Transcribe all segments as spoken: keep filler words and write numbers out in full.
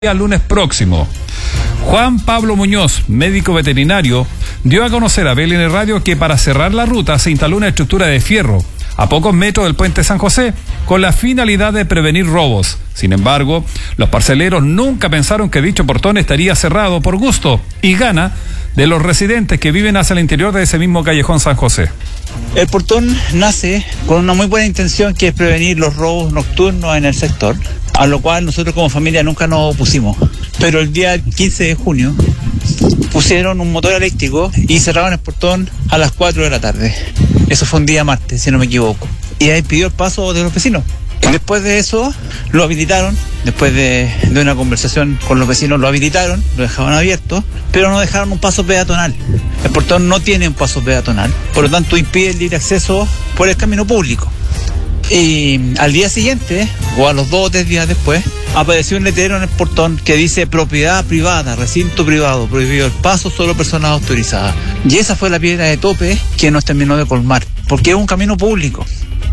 el lunes próximo. Juan Pablo Muñoz, médico veterinario, dio a conocer a B L N Radio que para cerrar la ruta se instaló una estructura de fierro a pocos metros del puente San José con la finalidad de prevenir robos. Sin embargo, los parceleros nunca pensaron que dicho portón estaría cerrado por gusto y gana de los residentes que viven hacia el interior de ese mismo callejón San José. El portón nace con una muy buena intención, que es prevenir los robos nocturnos en el sector, a lo cual nosotros como familia nunca nos opusimos. Pero el día quince de junio pusieron un motor eléctrico y cerraron el portón a las cuatro de la tarde. Eso fue un día martes, si no me equivoco. Y ahí pidió el paso de los vecinos. Después de eso lo habilitaron, después de, de una conversación con los vecinos lo habilitaron, lo dejaban abierto, pero no dejaron un paso peatonal. El portón no tiene un paso peatonal, por lo tanto impide el libre acceso por el camino público. Y al día siguiente, o a los dos o tres días después, apareció un letrero en el portón que dice propiedad privada, recinto privado, prohibido el paso, solo personas autorizadas. Y esa fue la piedra de tope que nos terminó de colmar, porque es un camino público.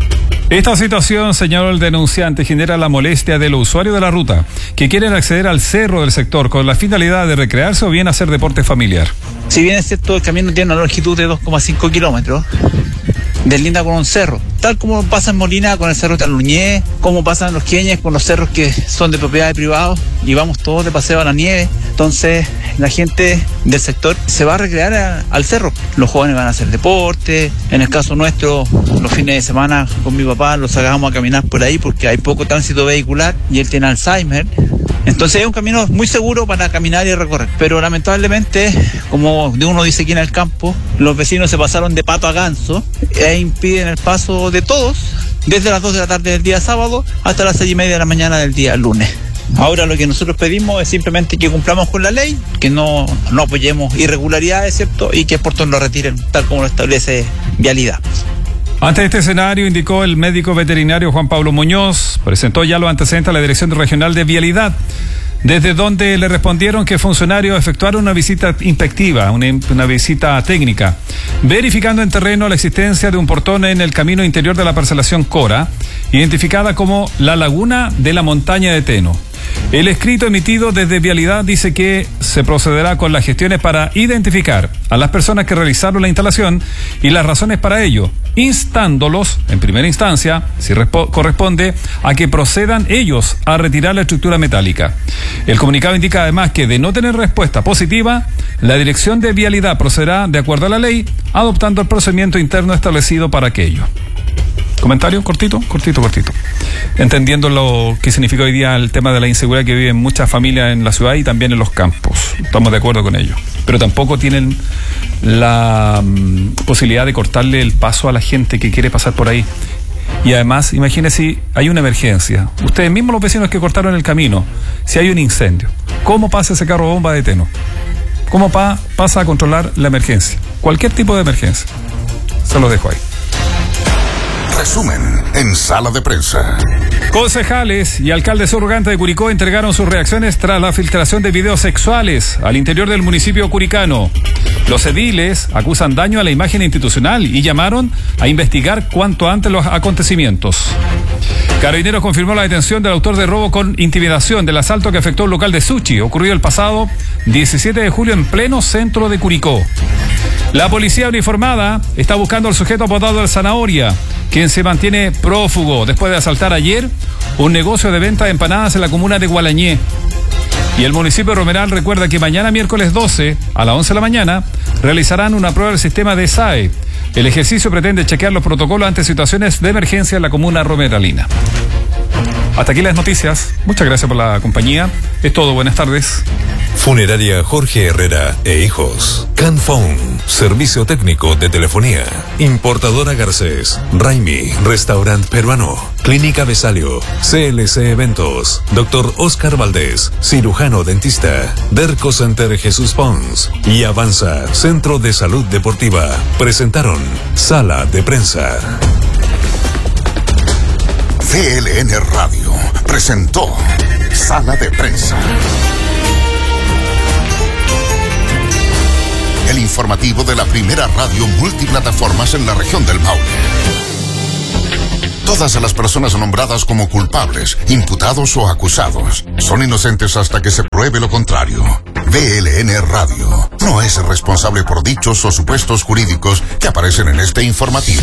Esta situación, señaló el denunciante, genera la molestia de los usuarios de la ruta, que quieren acceder al cerro del sector con la finalidad de recrearse o bien hacer deporte familiar. Si bien es cierto, el camino tiene una longitud de dos coma cinco kilómetros, deslinda con un cerro, tal como pasa en Molina con el cerro de Taluñé, como pasa en Los Queñes con los cerros que son de propiedad de privados, y vamos todos de paseo a la nieve. Entonces la gente del sector se va a recrear a, al cerro. Los jóvenes van a hacer deporte, en el caso nuestro, los fines de semana con mi papá los sacamos a caminar por ahí porque hay poco tránsito vehicular y él tiene Alzheimer. Entonces es un camino muy seguro para caminar y recorrer, pero lamentablemente, como uno dice aquí en el campo, los vecinos se pasaron de pato a ganso e impiden el paso de todos desde las dos de la tarde del día sábado hasta las seis y media de la mañana del día lunes. Ahora lo que nosotros pedimos es simplemente que cumplamos con la ley, que no, no apoyemos irregularidades, ¿cierto? Y que el portón lo retiren tal como lo establece Vialidad. Ante este escenario, indicó el médico veterinario Juan Pablo Muñoz, presentó ya los antecedentes a la Dirección Regional de Vialidad, desde donde le respondieron que funcionarios efectuaron una visita inspectiva, una, una visita técnica, verificando en terreno la existencia de un portón en el camino interior de la parcelación Cora, identificada como la Laguna de la Montaña de Teno. El escrito emitido desde Vialidad dice que se procederá con las gestiones para identificar a las personas que realizaron la instalación y las razones para ello, instándolos, en primera instancia, si corresponde, a que procedan ellos a retirar la estructura metálica. El comunicado indica además que, de no tener respuesta positiva, la Dirección de Vialidad procederá de acuerdo a la ley, adoptando el procedimiento interno establecido para aquello. ¿Comentario? Cortito, cortito, cortito. Entendiendo lo que significa hoy día el tema de la inseguridad que viven muchas familias en la ciudad y también en los campos. Estamos de acuerdo con ello. Pero tampoco tienen la um, posibilidad de cortarle el paso a la gente que quiere pasar por ahí. Y además, imagínense si hay una emergencia. Ustedes mismos, los vecinos que cortaron el camino, si hay un incendio, ¿cómo pasa ese carro bomba de Teno? ¿Cómo pa- pasa a controlar la emergencia? Cualquier tipo de emergencia. Se lo dejo ahí. Resumen en Sala de Prensa. Concejales y alcaldes subrogante de Curicó entregaron sus reacciones tras la filtración de videos sexuales al interior del municipio curicano. Los ediles acusan daño a la imagen institucional y llamaron a investigar cuanto antes los acontecimientos. Carabineros confirmó la detención del autor de robo con intimidación del asalto que afectó un local de sushi, ocurrido el pasado diecisiete de julio en pleno centro de Curicó. La policía uniformada está buscando al sujeto apodado El Zanahoria, quien se mantiene prófugo después de asaltar ayer un negocio de venta de empanadas en la comuna de Gualañé. Y el municipio de Romeral recuerda que mañana miércoles doce a las once de la mañana realizarán una prueba del sistema de S A E. El ejercicio pretende chequear los protocolos ante situaciones de emergencia en la comuna romeralina. Hasta aquí las noticias. Muchas gracias por la compañía. Es todo. Buenas tardes. Funeraria Jorge Herrera e Hijos. Canphone, servicio técnico de telefonía. Importadora Garcés. Raimi, restaurante peruano. Clínica Besalio. C L C Eventos. Doctor Oscar Valdés, cirujano dentista. Derco Center Jesús Pons. Y Avanza, Centro de Salud Deportiva. Presentaron Sala de Prensa. V L N Radio presentó Sala de Prensa. El informativo de la primera radio multiplataformas en la región del Maule. Todas las personas nombradas como culpables, imputados o acusados son inocentes hasta que se pruebe lo contrario. V L N Radio no es responsable por dichos o supuestos jurídicos que aparecen en este informativo.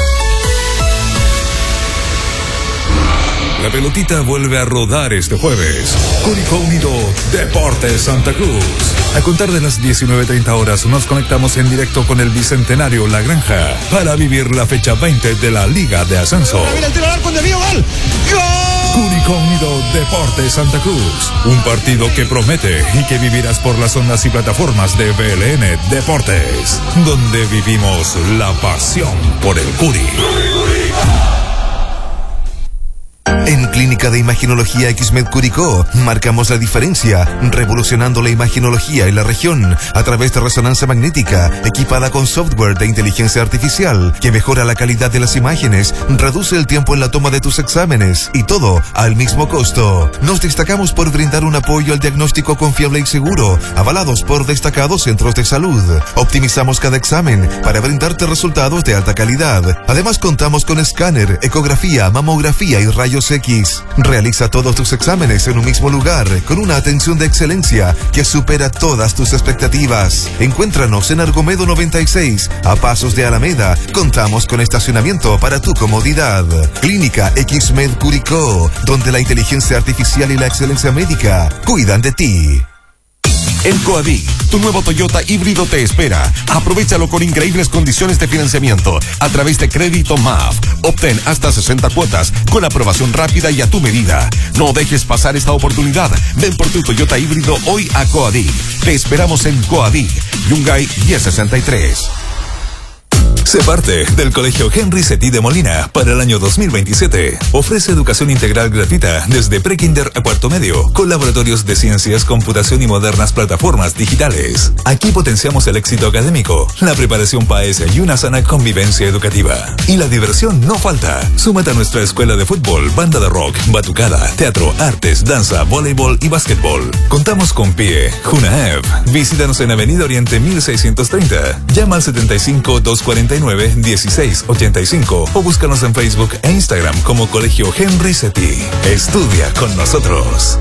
La pelotita vuelve a rodar este jueves. Curicó Unido Deportes Santa Cruz. A contar de las diecinueve treinta horas nos conectamos en directo con el Bicentenario La Granja para vivir la fecha veinte de la Liga de Ascenso. Mira el tiro al arco, desvío, gol. ¡Gol! Curicó Unido Deportes Santa Cruz. Un partido que promete y que vivirás por las ondas y plataformas de V L N Deportes, donde vivimos la pasión por el Curi. En Clínica de Imaginología X-Med Curicó marcamos la diferencia, revolucionando la imaginología en la región a través de resonancia magnética equipada con software de inteligencia artificial que mejora la calidad de las imágenes, reduce el tiempo en la toma de tus exámenes y todo al mismo costo. Nos destacamos por brindar un apoyo al diagnóstico confiable y seguro, avalados por destacados centros de salud. Optimizamos cada examen para brindarte resultados de alta calidad. Además contamos con escáner, ecografía, mamografía y rayos X. Realiza todos tus exámenes en un mismo lugar con una atención de excelencia que supera todas tus expectativas. Encuéntranos en Argomedo noventa y seis, a pasos de Alameda. Contamos con estacionamiento para tu comodidad. Clínica X-Med Curicó, donde la inteligencia artificial y la excelencia médica cuidan de ti. En Coadig, tu nuevo Toyota híbrido te espera. Aprovechalo con increíbles condiciones de financiamiento a través de Crédito M A F. Obtén hasta sesenta cuotas con aprobación rápida y a tu medida. No dejes pasar esta oportunidad. Ven por tu Toyota híbrido hoy a Coadig. Te esperamos en Coadig, Yungay diez sesenta y tres. Sé parte del Colegio Henry Cetí de Molina para el año dos mil veintisiete. Ofrece educación integral gratuita desde prekinder a cuarto medio, con laboratorios de ciencias, computación y modernas plataformas digitales. Aquí potenciamos el éxito académico, la preparación P A E S y una sana convivencia educativa. Y la diversión no falta. Súmate a nuestra escuela de fútbol, banda de rock, batucada, teatro, artes, danza, voleibol y básquetbol. Contamos con P I E, Junaev. Visítanos en Avenida Oriente mil seiscientos treinta. Llama al setenta y cinco, doscientos cuarenta y nueve, dieciséis ochenta y cinco o búscanos en Facebook e Instagram como Colegio Henry Cetí. Estudia con nosotros.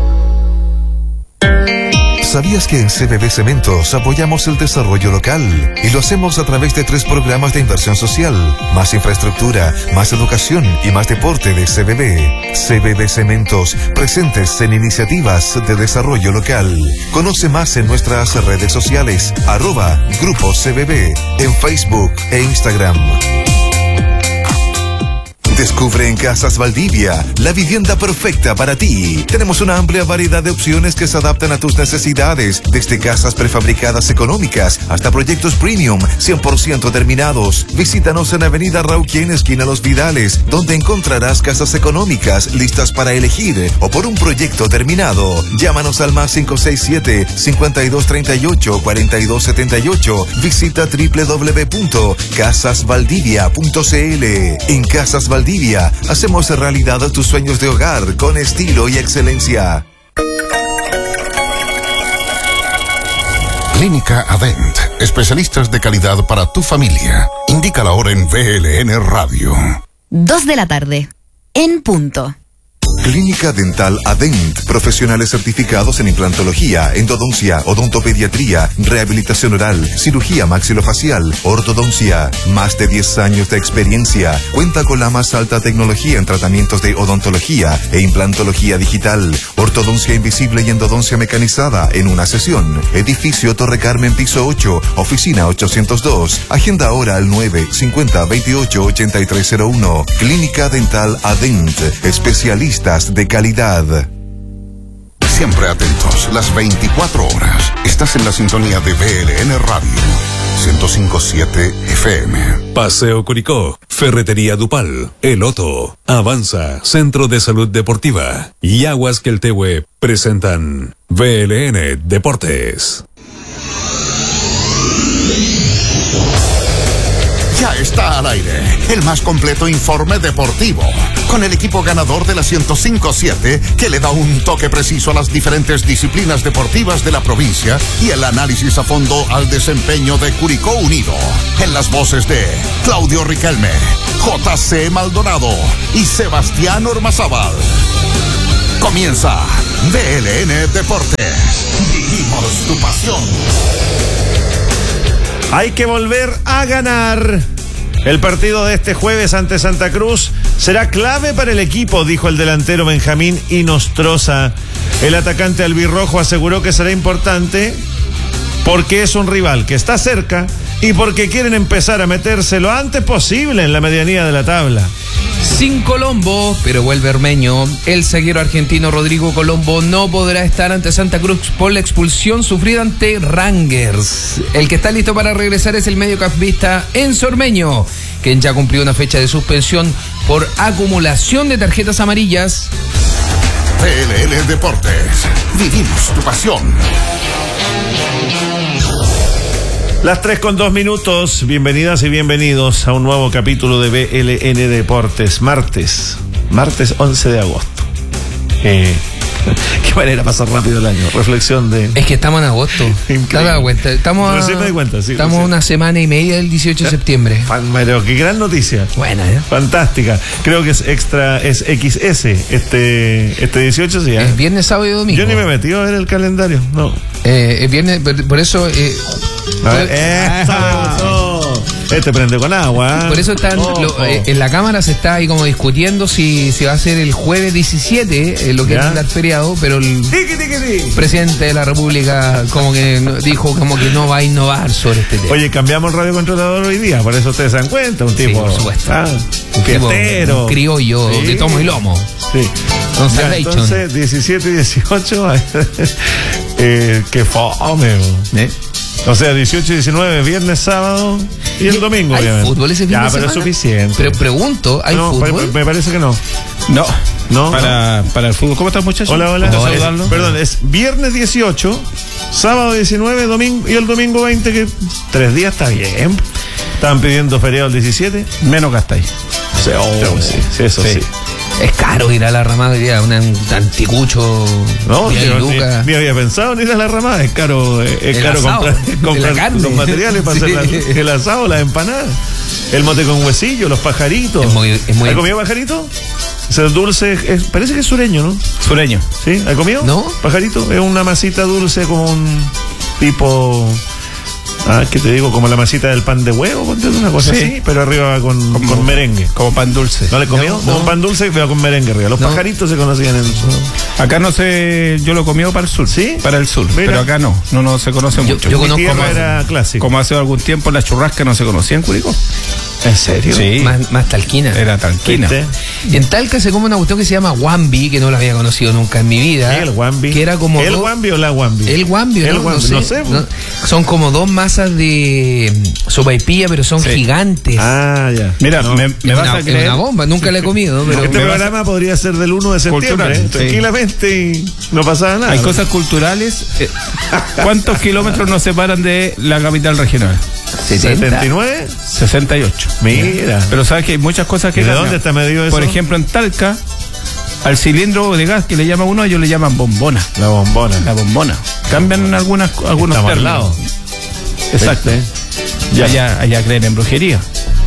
¿Sabías que en C B B Cementos apoyamos el desarrollo local? Y lo hacemos a través de tres programas de inversión social: más infraestructura, más educación y más deporte de C B B. C B B Cementos, presentes en iniciativas de desarrollo local. Conoce más en nuestras redes sociales, arroba Grupo C B B, en Facebook e Instagram. Descubre en Casas Valdivia la vivienda perfecta para ti. Tenemos una amplia variedad de opciones que se adaptan a tus necesidades, desde casas prefabricadas económicas hasta proyectos premium cien por ciento terminados. Visítanos en Avenida Rauquén, esquina Los Vidales, donde encontrarás casas económicas listas para elegir o por un proyecto terminado. Llámanos al más cinco seis siete, cincuenta y dos treinta y ocho, cuarenta y dos setenta y ocho. Visita doble u doble u doble u punto casas valdivia punto c l. En Casas Valdivia hacemos realidad tus sueños de hogar con estilo y excelencia. Clínica Adent, especialistas de calidad para tu familia. Indica la hora en V L N Radio. Dos de la tarde, en punto. Clínica Dental Adent, profesionales certificados en implantología, endodoncia, odontopediatría, rehabilitación oral, cirugía maxilofacial, ortodoncia. Más de diez años de experiencia. Cuenta con la más alta tecnología en tratamientos de odontología e implantología digital, ortodoncia invisible y endodoncia mecanizada en una sesión. Edificio Torre Carmen, piso ocho, oficina ochocientos dos. Agenda ahora al nueve cincuenta veintiocho ochenta y tres cero uno. Clínica Dental Adent, especialistas de calidad. Siempre atentos, las veinticuatro horas. Estás en la sintonía de V L N Radio, ciento cinco punto siete F M. Paseo Curicó, Ferretería Dupal, El Otto, Avanza, Centro de Salud Deportiva y Aguas Queltehue presentan V L N Deportes. Ya está al aire el más completo informe deportivo, con el equipo ganador de la ciento cinco siete que le da un toque preciso a las diferentes disciplinas deportivas de la provincia y el análisis a fondo al desempeño de Curicó Unido. En las voces de Claudio Riquelme, J C Maldonado y Sebastián Ormazábal. Comienza D L N Deportes. Vivimos tu pasión. Hay que volver a ganar. El partido de este jueves ante Santa Cruz será clave para el equipo, dijo el delantero Benjamín Inostroza. El atacante albirrojo aseguró que será importante porque es un rival que está cerca y porque quieren empezar a meterse lo antes posible en la medianía de la tabla. Sin Colombo, pero vuelve Ormeño. El zaguero argentino Rodrigo Colombo no podrá estar ante Santa Cruz por la expulsión sufrida ante Rangers. El que está listo para regresar es el mediocampista Enzo Ormeño, quien ya cumplió una fecha de suspensión por acumulación de tarjetas amarillas. D L N Deportes. Vivimos tu pasión. Las tres con dos minutos, bienvenidas y bienvenidos a un nuevo capítulo de B L N Deportes, martes, martes once de agosto. Eh, qué manera pasar rápido el año, reflexión de... Es que estamos en agosto, ¿te das cuenta? Estamos, a, recién me di cuenta, sí, estamos una semana y media del dieciocho de septiembre. Pero qué gran noticia. Buena, ¿eh? Fantástica. Creo que es extra, es equis ese, este, este dieciocho, sí. ¿eh? Es viernes, sábado y domingo. Yo ni me metí a ver el calendario, no. Eh, es viernes, por eso... Eh, A ver, eso. Este prende con agua. Por eso están oh, lo, oh. Eh, en la Cámara se está ahí como discutiendo si, si va a ser el jueves diecisiete, eh, lo que ¿Ya? es el feriado, pero el Tiki, tiki, tiki. presidente de la República como que no, dijo como que no va a innovar sobre este tema. Oye, cambiamos el radiocontrolador hoy día, por eso ustedes se dan cuenta, un tipo, Sí, por supuesto. ah, un Tipo, fiestero, un criollo Sí. de tomo y lomo. Sí. Don Ya, Salvation. entonces, diecisiete y dieciocho, eh, qué fome. ¿Eh? O sea, dieciocho y diecinueve, viernes, sábado y el domingo, ¿Hay obviamente. fútbol ese fin Ya, de pero es semana? suficiente. Pero pregunto, ¿hay no, fútbol? pa- me parece que no. No, No, para, para el fútbol. ¿Cómo estás, muchachos? Hola, hola. Gusto No, es- saludarlo. perdón, es viernes dieciocho, sábado diecinueve, domingo y el domingo veinte, que tres días está bien. Estaban pidiendo feriado el diecisiete. Menos gastáis. Sí, oh, sí, sí, eso sí. Sí. Es caro ir a la ramada hoy día, un anticucho. No, diez yo ni, lucas. ni había pensado en ir a la ramada. Es caro, es, es El caro asado, comprar, de comprar la carne. los materiales para hacer Sí. la- el asado, las empanadas, el mote con huesillo, los pajaritos. Es muy- es muy- ¿Has comido pajarito? Ese dulce, es- parece que es sureño, ¿no? Sureño. ¿Sí? ¿Has comido? No. Pajarito es una masita dulce como un tipo... Ah, ¿qué te digo? Como la masita del pan de huevo, ponte una cosa Sí. así, pero arriba va con, Como- con merengue. Como pan dulce. ¿No le comió? No, Como no. un pan dulce pero con merengue arriba. Los No. pajaritos se conocían en su... Acá no se. Yo lo he comido para el sur. ¿Sí? Para el sur. Mira. Pero acá no. No, no se conoce Yo- mucho. yo Mi conozco tierra más- era clásico. Como hace algún tiempo la churrasca no se conocía en Curicó. ¿En serio? Sí. Más, más talquina. Era talquina. ¿Viste? Y en Talca se come una cuestión que se llama Wambi, que no la había conocido nunca en mi vida. El Wambi. Que era como ¿El dos- Wambi o la Wambi? El Wambi, ¿no? El Wambi, no sé. No, son como dos masas de mm, sopaipilla, pero son Sí. gigantes. Ah, ya. Mira, No. me, me es, vas una, a es creer. una bomba, nunca la he comido, pero Este me vas a- programa podría ser del uno de septiembre, Cultural, ¿eh? sí. Tranquilamente y no pasaba nada. Hay cosas culturales. eh, ¿Cuántos kilómetros nos separan de la capital regional? ¿setenta y nueve? sesenta y ocho. Mira. Pero sabes que hay muchas cosas que ¿Y de cambian. dónde está medido eso? Por ejemplo, en Talca, al cilindro de gas que le llama uno, ellos le llaman bombona. La bombona. La bombona. Cambian algunas, algunos Estamos al términos. lado. Exacto. ¿Viste? Ya, allá, allá creen en brujería.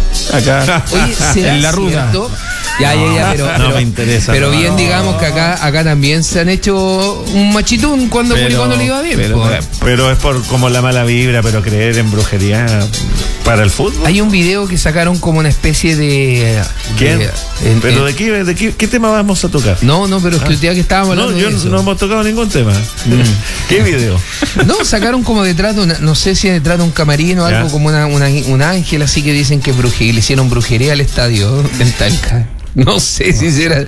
Acá, Oye, ¿será en la ruda. cierto? Ya, ya, ya, pero, No pero- me interesa, Pero no. bien, digamos que acá, acá también se han hecho un machitún cuando Pero- Curicó no le iba bien. pero- po. Pero es por como la mala vibra, pero creer en brujería para el fútbol. Hay un video que sacaron como una especie de. ¿Quién? de- en- ¿Pero en- de qué, de qué, qué tema vamos a tocar? No, no, pero es que el día que estábamos No, hablando yo de eso. no hemos tocado ningún tema. ¿Qué video? No, sacaron como detrás de una, no sé si detrás de un camarín o algo, Ya. como una, una, un ángel, así que dicen que bruje, le hicieron brujería al estadio en Talca. No sé si será.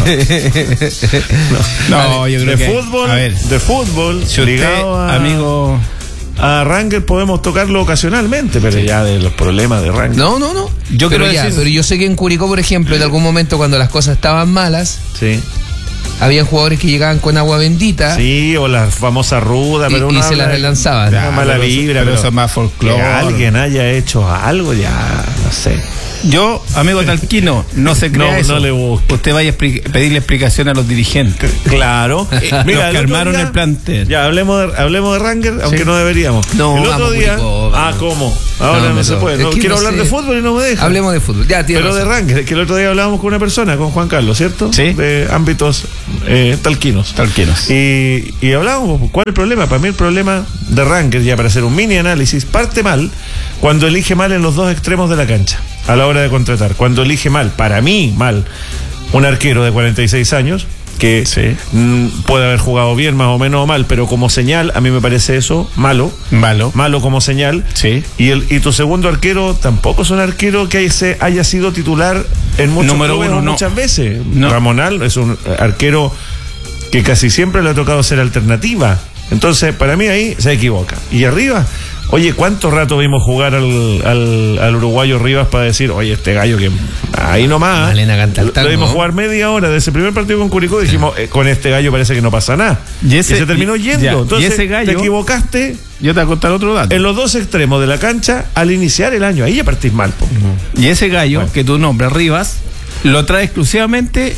No, yo creo de que. fútbol, A ver, de fútbol, si usted, ligado a, amigo. a Ranger podemos tocarlo ocasionalmente, pero ya de los problemas de Ranger. No, no, no. Yo pero quiero ya, decir- pero yo sé que en Curicó, por ejemplo, en algún momento cuando las cosas estaban malas, Sí. Había jugadores que llegaban con agua bendita. Sí, o la famosa ruda, pero y, una y se la relanzaban. Una mala vibra, pero, pero eso es más folclore. Que alguien haya hecho algo, ya, no sé. Yo, amigo Talquino, no se crea no, eso. No le busque. Usted vaya a expli- pedirle explicación a los dirigentes. Claro. Eh, Mira, los que armaron día, el plantel. Ya, hablemos de, hablemos de Ranger, aunque sí. no deberíamos. No, el otro día. Curicó, ah, ¿cómo? Ahora no, no, no se puede. No, quiero no hablar sé. de fútbol y no me deja. Hablemos de fútbol. Ya, Pero razón. de Ranger, que el otro día hablábamos con una persona, con Juan Carlos, ¿cierto? Sí. De ámbitos eh, talquinos. Talquinos. Y, y hablábamos, ¿cuál es el problema? Para mí el problema de Ranger, ya para hacer un mini análisis, parte mal cuando elige mal en los dos extremos de la cancha a la hora de contratar. Cuando elige mal, para mí mal, un arquero de cuarenta y seis años que sí. m, puede haber jugado bien, más o menos mal, pero como señal, a mí me parece eso malo. Malo. Malo como señal. Sí. Y, el, y tu segundo arquero tampoco es un arquero que haya, haya sido titular en muchos Número clubes uno, o no. muchas veces. No. Ramonal es un arquero que casi siempre le ha tocado ser alternativa. Entonces, para mí ahí se equivoca. Y arriba, oye, ¿cuánto rato vimos jugar al, al, al uruguayo Rivas para decir, oye, este gallo que ahí nomás? Malena canta el tango. Lo vimos jugar media hora de ese primer partido con Curicó y dijimos, eh, con este gallo parece que no pasa nada. Y, ese, y se terminó yendo. Ya, Entonces, y ese gallo, te equivocaste. Yo te voy a contar otro dato. En los dos extremos de la cancha al iniciar el año. Ahí ya partís mal. Po. Uh-huh. Y ese gallo, bueno. que tu nombre, Rivas, lo trae exclusivamente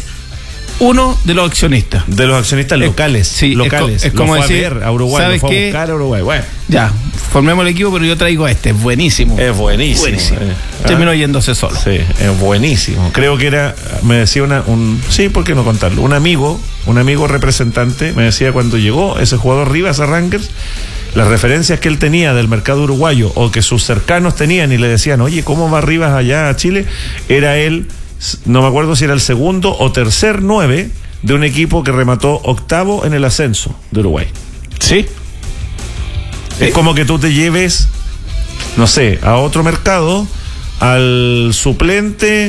uno de los accionistas. De los accionistas es, locales. Sí, locales. Es, co- es como lo fue decir, a ver a Uruguay, ¿sabes lo fue qué? a buscar a Uruguay. Bueno. Ya, formemos el equipo, pero yo traigo a este. Es buenísimo. Es buenísimo. buenísimo. Eh, Terminó yéndose solo. Sí, es buenísimo. Creo que era, me decía una, un, sí, ¿por qué no contarlo? Un amigo, un amigo representante, me decía cuando llegó ese jugador Rivas a Rangers, las referencias que él tenía del mercado uruguayo o que sus cercanos tenían y le decían, oye, ¿cómo va Rivas allá a Chile? Era él, no me acuerdo si era el segundo o tercer nueve de un equipo que remató octavo en el ascenso de Uruguay. Sí. Es como que tú te lleves, no sé, a otro mercado, al suplente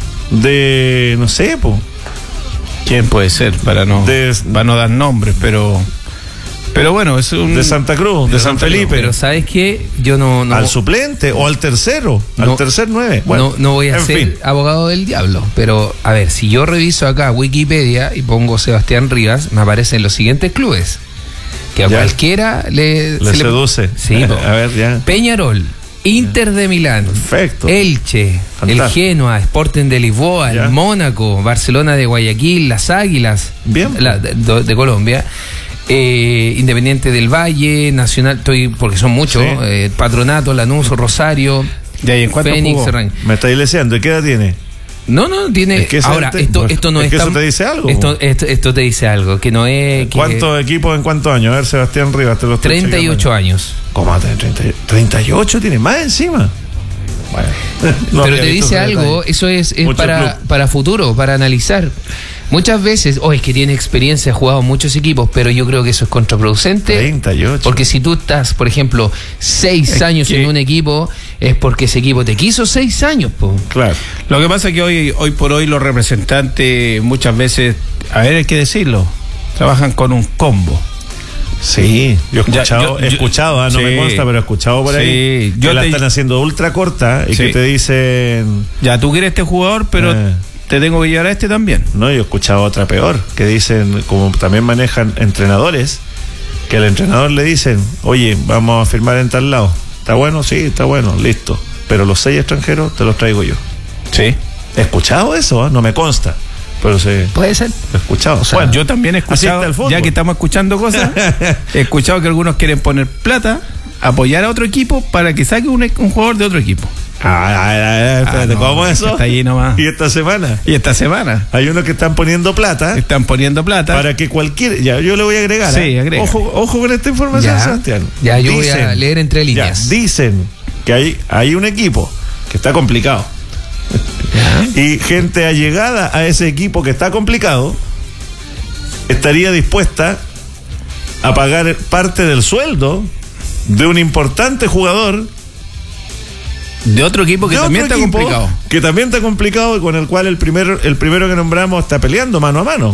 de, no sé, po. ¿Quién puede ser? Para no, de, para no dar nombres, pero... Pero bueno, es un... De Santa Cruz, de, de San Felipe. Cruz. Pero ¿sabes qué? Yo no... no al suplente o al tercero, no, al tercer nueve. Bueno, no, no voy a ser fin. abogado del diablo, pero a ver, si yo reviso acá Wikipedia y pongo Sebastián Rivas, me aparecen los siguientes clubes. Que a ya. cualquiera le... Le seduce. Le, sí, a ver, ya. Peñarol, Inter de Milán, perfecto. Elche, Fantástico. El Genoa, Sporting de Lisboa, ya. el Mónaco, Barcelona de Guayaquil, las Águilas Bien. La, de, de, de Colombia. Eh, Independiente del Valle, Nacional, estoy porque son muchos, sí. eh, Patronato, Lanús, Rosario, ¿de ahí en cuánto Fénix, me estáis leseando, ¿y qué edad tiene? No, no, tiene. Es que ahora, te, esto, esto no es. es. Que tan, eso te dice algo. Esto, esto, esto te dice algo, que no es. Que ¿Cuántos equipos en cuántos años? A ver, Sebastián Rivas, te los treinta y ocho años. ¿Cómo? ¿treinta y ocho tiene más encima? Bueno, no, pero te dice algo, eso es, es para, para futuro, para analizar. Muchas veces, oh, es que tiene experiencia, ha jugado muchos equipos, pero yo creo que eso es contraproducente. treinta y ocho. Porque si tú estás, por ejemplo, seis es años que... en un equipo, es porque ese equipo te quiso seis años, po. Claro. Lo que pasa es que hoy, hoy por hoy los representantes muchas veces, a ver, hay que decirlo, trabajan con un combo. Sí, yo he escuchado, ya, yo, he escuchado, ¿eh? no sí, me consta, pero he escuchado por ahí sí, yo que la te... están haciendo ultra corta y sí. que te dicen... Ya, tú quieres este jugador, pero eh. te tengo que llevar a este también. No, yo he escuchado otra peor, que dicen, como también manejan entrenadores, que al entrenador le dicen, oye, vamos a firmar en tal lado. ¿Está bueno? Sí, está bueno, listo. Pero los seis extranjeros te los traigo yo. Sí. He escuchado eso, ¿eh? No me consta. Pero se puede ser. He escuchado. O sea, bueno, yo también he escuchado, ya que estamos escuchando cosas, he escuchado que algunos quieren poner plata, apoyar a otro equipo para que saque un, un jugador de otro equipo. Ah, espérate, ah, no, ¿cómo es eso? Está ahí nomás. ¿Y esta semana? Y esta semana. Hay unos que están poniendo plata. Están poniendo plata. Para que cualquier... Ya, yo le voy a agregar. Sí, agrega. Ojo, ojo con esta información, ya, Sebastián. Ya, yo dicen, voy a leer entre líneas. Ya, dicen que hay, hay un equipo que está complicado. Y gente allegada a ese equipo que está complicado estaría dispuesta a pagar parte del sueldo de un importante jugador de otro equipo que también está complicado. Que también está complicado y con el cual el primero, el primero que nombramos está peleando mano a mano.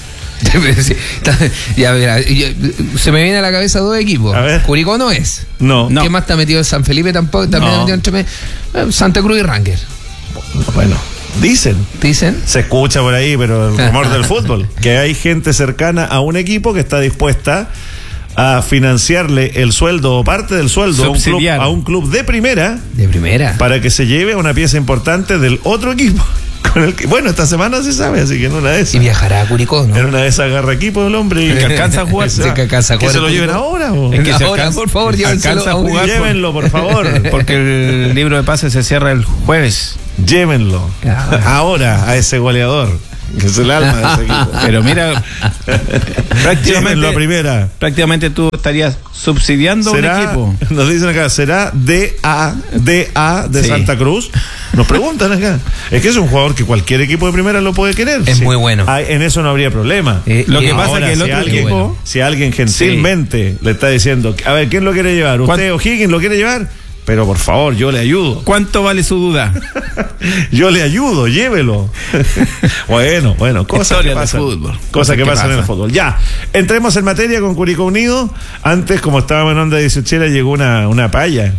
Ya, mira, se me viene a la cabeza dos equipos. Curicó no es. No. ¿Qué no. más está metido? San Felipe tampoco. También no. está metido entre Santa Cruz y Ranger. Bueno, Dicen. Dicen. Se escucha por ahí, pero el rumor del fútbol. Que hay gente cercana a un equipo que está dispuesta a financiarle el sueldo o parte del sueldo a un, club, a un club de primera. De primera. Para que se lleve a una pieza importante del otro equipo. Con el que, bueno, esta semana se sabe, así que en una de esas. Y viajará a Curicó, ¿no? En una de esas agarra equipo del hombre. Y que alcanza a jugar. Se que alcanza a jugar. ¿Que se lo lleven ahora? ¿O? Es que ahora, alcanza, por favor, llévenselo alcanza a jugar. Llévenlo, por favor. Porque el libro de pases se cierra el jueves. Llévenlo. Ahora a ese goleador. Que es el alma de ese equipo. Pero mira, prácticamente, la primera. prácticamente tú estarías subsidiando ¿Será, un equipo. Nos dicen acá, ¿será D A D A de Sí. Santa Cruz? Nos preguntan acá. Es que es un jugador que cualquier equipo de primera lo puede querer. Es Sí. muy bueno. Ah, en eso no habría problema. Eh, Lo eh, que pasa Ahora, es que el si otro alguien, equipo. si alguien gentilmente le está diciendo, a ver, ¿quién lo quiere llevar? ¿Usted o Higgins lo quiere llevar? Pero por favor, yo le ayudo. ¿Cuánto vale su duda? Yo le ayudo, llévelo. bueno, bueno, cosas Historia que del pasan. fútbol. Cosas, Cosas que que pasan en el pasan. fútbol. Ya, entremos en materia con Curicó Unido. Antes, como estábamos en Onda dieciocho, llegó una, una palla.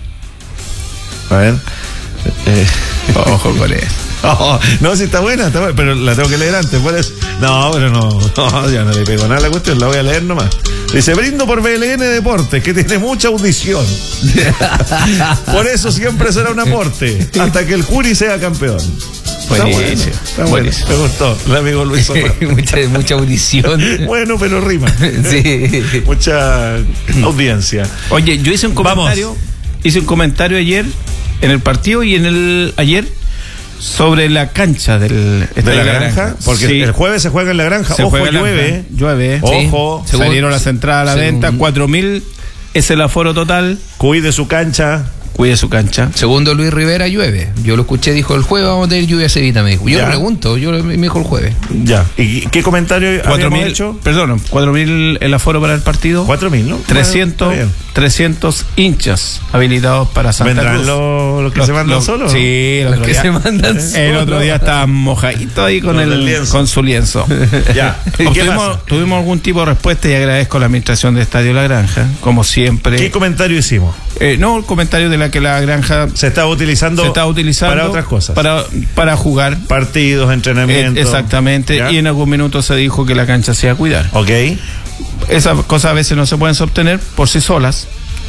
A ver. Eh, Ojo con eso. oh, no, sí está buena, está buena, pero la tengo que leer antes. ¿Puedes? No, pero no, no, ya no le pego nada a la cuestión, la voy a leer nomás. Dice, brindo por B L N Deportes, que tiene mucha audición. Por eso siempre será un aporte, hasta que el Curi sea campeón. Está bueno, Buenísimo, está bueno. buenísimo. Me gustó, el amigo Luis Omar. mucha, mucha audición. Bueno, pero rima. Sí. Mucha audiencia. Oye, yo hice un comentario, Vamos. hice un comentario ayer en el partido y en el ayer sobre la cancha del ¿De la granja? Porque Sí. el jueves se juega en la granja. Se Ojo, juega en la llueve. granja. Llueve. Ojo. Sí. Según- Salieron las entradas a la según- venta, cuatro mil es el aforo total. Cuide su cancha. Cuide su cancha. Segundo Luis Rivera, llueve. Yo lo escuché, dijo el jueves vamos a tener lluvia sevita, me dijo. Yo Ya. le pregunto, yo me dijo el jueves. Ya. ¿Y qué comentario Cuatro habíamos mil, hecho? perdón, cuatro mil el aforo para el partido. Cuatro mil, ¿no? trescientos, Bueno, está bien. trescientos hinchas habilitados para Santa ¿Vendrán Cruz. los, los que se mandan los- solos? Sí, el Los otro que día, se mandan el solos. otro día estaba mojadito ahí con Los el del lienzo. con su lienzo. Ya. ¿Y qué Obtuvimos, pasa? tuvimos algún tipo de respuesta y agradezco a la administración de Estadio La Granja, como siempre. ¿Qué comentario hicimos? Eh, no, el comentario de la que La Granja Se estaba utilizando, se está utilizando para otras cosas. Para, para jugar. Partidos, Eh, entrenamientos. exactamente. ¿Ya? Y en algún minuto se dijo que la cancha se iba a cuidar. Ok. Esas cosas a veces no se pueden obtener por sí solas.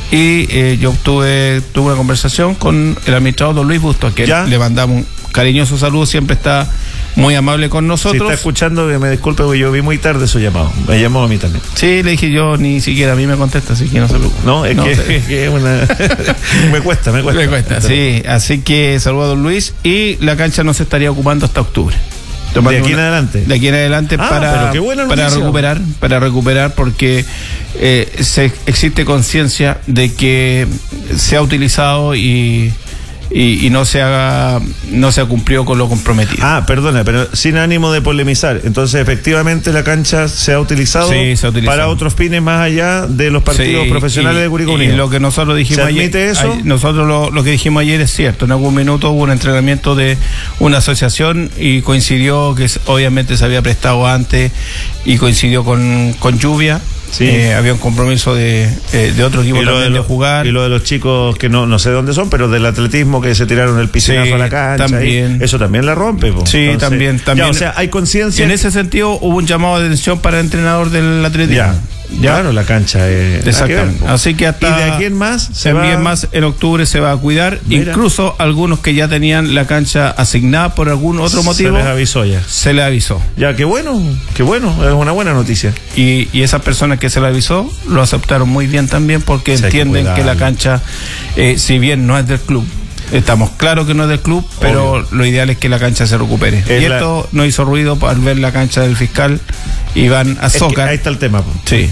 Y eh, yo tuve, tuve una conversación con el administrador don Luis Busto, a quien ¿Ya? le mandamos un cariñoso saludo, siempre está muy amable con Si nosotros. está escuchando, que me disculpe, porque yo vi muy tarde su llamado. Me llamó a mí también. Sí, le dije yo, ni siquiera a mí me contesta, así que no se preocupe. No, es No, que, se- es que es una... me cuesta, me cuesta. Me cuesta, sí. Así que saludo a don Luis y la cancha no se estaría ocupando hasta octubre. ¿De aquí en adelante? De aquí en adelante Ah, para, pero qué buena para noticia. recuperar, para recuperar porque eh, se, existe conciencia de que se ha utilizado y, y, y no se haga, no se ha cumplido con lo comprometido. Ah, perdona, pero sin ánimo de polemizar. Entonces, efectivamente, la cancha se ha utilizado, Sí, se ha utilizado. para otros fines más allá de los partidos Sí, profesionales y- de Curicó y Unido. lo que nosotros dijimos ¿Se admite ayer, eso? ay- nosotros lo, lo que dijimos ayer es cierto. En algún minuto hubo un entrenamiento de una asociación y coincidió que es- obviamente se había prestado antes y coincidió con, con lluvia. Sí. Eh, había un compromiso de, eh, de otro equipo Y lo, de también de, los, jugar. y lo de los chicos que no, no sé dónde son, pero del atletismo que se tiraron el piscinazo Sí, a la cancha. también. y eso también la rompe. Po. Sí, también, también. Ya, o sea, hay conciencia. En ese sentido hubo un llamado de atención para el entrenador del atletismo. Ya, Ya. claro, la cancha es. Exactamente. Así que hasta ¿Y de aquí en más se también va? más en octubre se va a cuidar. Mira. Incluso algunos que ya tenían la cancha asignada por algún otro motivo, Se les avisó ya. se le avisó. Ya, qué bueno, qué bueno, es una buena noticia. Y, y esas personas que se le avisó lo aceptaron muy bien también porque Sí, hay que entienden que, la cuidarlo. cancha, eh, si bien no es del club, estamos claros que no es del club, pero Obvio. lo ideal es que la cancha se recupere. Es y la- esto no hizo ruido al ver la cancha del fiscal y van a Es que Zócar. ahí está el tema. Po. Sí.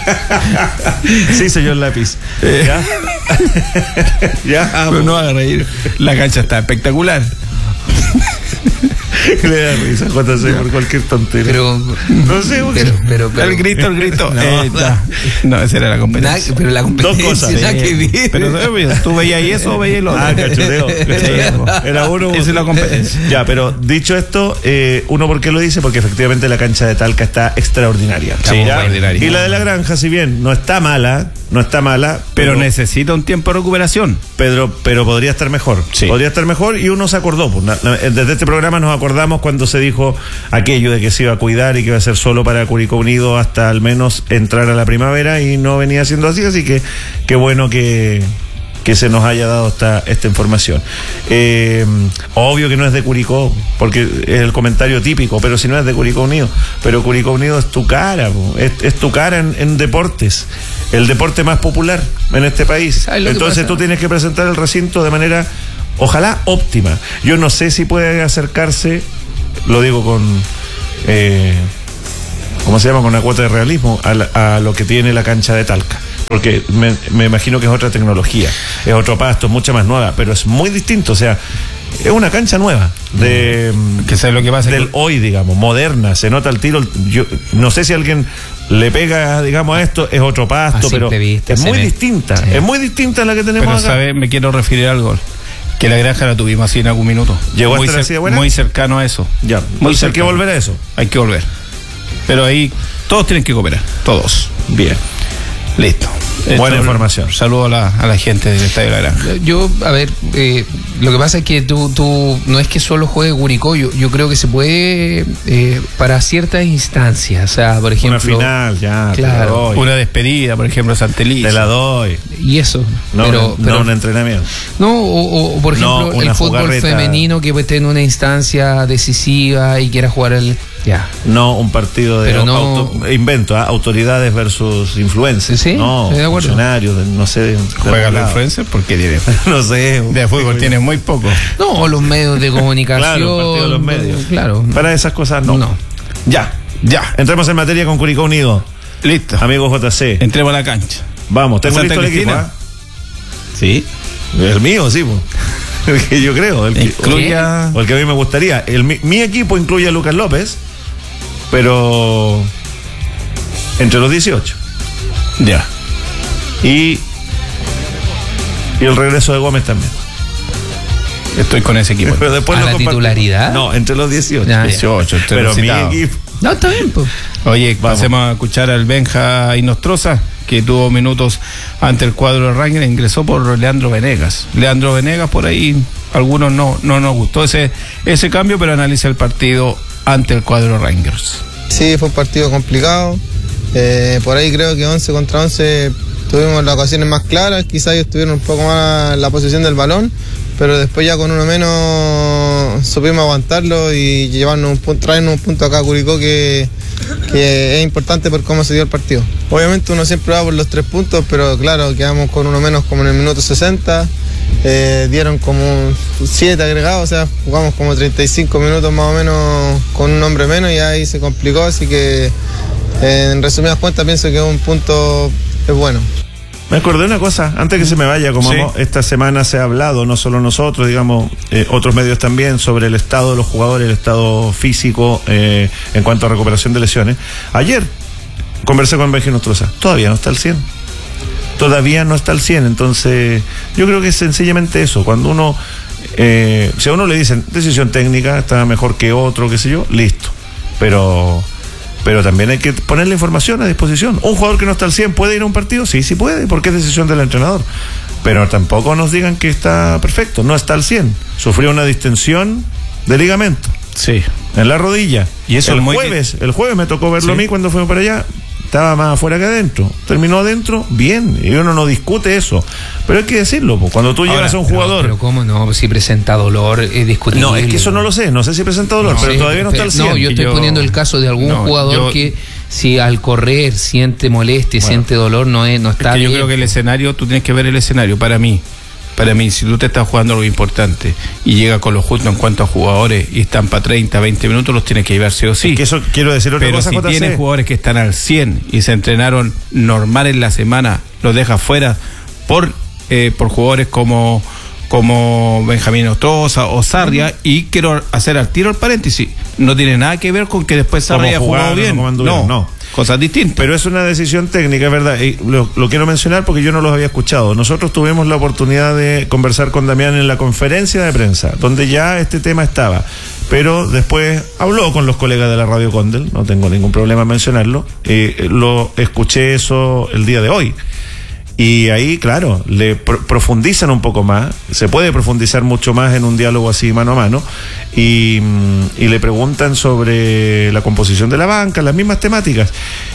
Sí, señor Lápiz. Eh. Ya. Ya. Pero no haga reír. La cancha está espectacular. Le da risa J C por cualquier tontería. Pero, no sé, porque- pero, pero, pero- el grito, el grito. No, Eh, ya. No, esa era la nada- competencia. pero la competencia, Dos cosas. nada que ver. Pero obvio, tú veías eso o veías lo otro. Ah, cachoteo. Era uno. Esa es la competencia. Ya, pero dicho esto, eh, uno, ¿por qué lo dice? Porque efectivamente la cancha de Talca está extraordinaria. Está ¿Ya? extraordinaria. Y la de la Granja, si bien no está mala, no está mala, Pero necesita un tiempo de recuperación. Pedro, pero podría estar mejor. Sí. Podría estar mejor y uno se acordó. Pues, na- na- desde este programa nos acordamos cuando se dijo aquello de que se iba a cuidar y que iba a ser solo para Curicó Unido hasta al menos entrar a la primavera, y no venía siendo así, así que qué bueno que... que se nos haya dado esta, esta información. Eh, obvio que no es de Curicó, porque es el comentario típico, pero si no es de Curicó Unido, pero Curicó Unido es tu cara, es, es tu cara en, en deportes, el deporte más popular en este país. Entonces tú tienes que presentar el recinto de manera, ojalá, óptima. Yo no sé si puede acercarse, lo digo con... Eh, ¿cómo se llama? Con una cuota de realismo a, la, a lo que tiene la cancha de Talca. Porque me, me imagino que es otra tecnología, es otro pasto, es mucha más nueva, pero es muy distinto, o sea, es una cancha nueva, de que sabe lo que pasa del que... hoy, digamos, moderna, se nota el tiro, yo no sé si alguien le pega, digamos, a esto, es otro pasto, pero vista, es muy ve. distinta, sí. es muy distinta a la que tenemos pero, acá. ¿sabes? Me quiero referir al gol. Que la granja la tuvimos así en algún minuto. ¿Llegó muy, a estar así de buena? Muy cercano a eso. Ya, muy cercano. Hay que volver a eso. Hay que volver. Pero ahí todos tienen que cooperar, todos. Bien. Listo. Buena Esto, información. Saludo a la, a la gente del Estadio La Granja. Yo, a ver, eh, lo que pasa es que tú, tú no es que solo juegue Curicó, yo, yo creo que se puede eh, para ciertas instancias, o sea, por ejemplo... Una final, ya, claro. Una despedida, por ejemplo, Santeliz. Te la doy. Y eso. No, pero, no pero, un entrenamiento. No, o, o por ejemplo, no, el fútbol jugarreta. femenino que esté en una instancia decisiva y quiera jugar el... Ya. No un partido de no, auto, invento, ¿eh? Autoridades versus influencers. Sí, no, de acuerdo. Funcionarios, no sé. ¿Juegan los influencers? Porque tiene. No sé. De fútbol tiene muy poco. No, o los medios de comunicación. Claro, partido de los medios. Claro. Para esas cosas no. No. Ya, ya. Entremos en materia con Curicó Unido. Listo. Amigo J C. Entremos a la cancha. Vamos, tengo listo el equipo. ¿eh? Sí. El mío, sí, pues. El que yo creo. El que, Incluya... o el que a mí me gustaría. El, mi, mi equipo incluye a Lucas López, pero entre los dieciocho. Ya. Y, y el regreso de Gómez también. Estoy con ese equipo. Pero después ¿A la titularidad? No, entre los dieciocho. Ya, dieciocho, pero mi equipo. No, está bien, pues. Oye, Vamos. pasemos a escuchar al Benja Inostroza, que tuvo minutos ante el cuadro de Rangers, ingresó por Leandro Venegas. Leandro Venegas, por ahí, algunos no, no nos gustó ese, ese cambio, pero analiza el partido ante el cuadro Rangers. Sí, fue un partido complicado. Eh, por ahí creo que once contra once tuvimos las ocasiones más claras, quizás ellos tuvieron un poco más la posesión del balón, pero después ya con uno menos supimos aguantarlo y llevarnos un punto, traernos un punto acá a Curicó que, que es importante por cómo se dio el partido. Obviamente uno siempre va por los tres puntos, pero claro, quedamos con uno menos como en el minuto sesenta, eh, dieron como siete agregados, o sea, jugamos como treinta y cinco minutos más o menos con un hombre menos y ahí se complicó, así que eh, en resumidas cuentas pienso que un punto es bueno. Me acordé de una cosa, antes que se me vaya, como sí. esta semana se ha hablado, no solo nosotros, digamos, eh, otros medios también, sobre el estado de los jugadores, el estado físico eh, en cuanto a recuperación de lesiones. Ayer conversé con Benja Inostroza, todavía no está al cien. Todavía no está al cien, entonces yo creo que es sencillamente eso, cuando uno, eh, si a uno le dicen decisión técnica, está mejor que otro, qué sé yo, listo, pero... Pero también hay que poner la información a disposición. ¿Un jugador que no está al cien puede ir a un partido? Sí, sí puede, porque es decisión del entrenador. Pero tampoco nos digan que está perfecto, no está al cien. Sufrió una distensión de ligamento. Sí. En la rodilla. Y eso el es muy jueves, el jueves me tocó verlo sí. a mí cuando fuimos para allá. Estaba más afuera que adentro. Terminó adentro, bien. Y uno no discute eso. Pero hay que decirlo, po. Cuando tú Ahora, llevas a un pero, jugador. Pero cómo no, si presenta dolor, es discutible. No, es que eso no lo sé. No sé si presenta dolor, no, pero sí, todavía no pero, está al cien. No, yo estoy yo, poniendo el caso de algún no, jugador yo, que si al correr siente molestia, bueno, siente dolor, no es, no está es que bien. Yo creo que el escenario, tú tienes que ver el escenario, para mí. Para mí, si tú te estás jugando algo importante y llega con lo justo en cuanto a jugadores y están para treinta, veinte minutos, los tienes que llevar sí o sí. Es que eso quiero decir otra Pero cosa, si J C. tienes jugadores que están al cien y se entrenaron normal en la semana, los dejas fuera por, eh, por jugadores como, como Benjamín Inostroza o Sarria, uh-huh. y quiero hacer al tiro el paréntesis, no tiene nada que ver con que después Sarria haya jugado bien. No, no, no. Cosas distintas. Pero es una decisión técnica, es verdad. Y lo, lo quiero mencionar porque yo no los había escuchado. Nosotros tuvimos la oportunidad de conversar con Damián en la conferencia de prensa, donde ya este tema estaba. Pero después habló con los colegas de la Radio Condel, no tengo ningún problema en mencionarlo. Eh, lo escuché eso el día de hoy. Y ahí, claro, le pro- profundizan un poco más, se puede profundizar mucho más en un diálogo así mano a mano, y, y le preguntan sobre la composición de la banca, las mismas temáticas,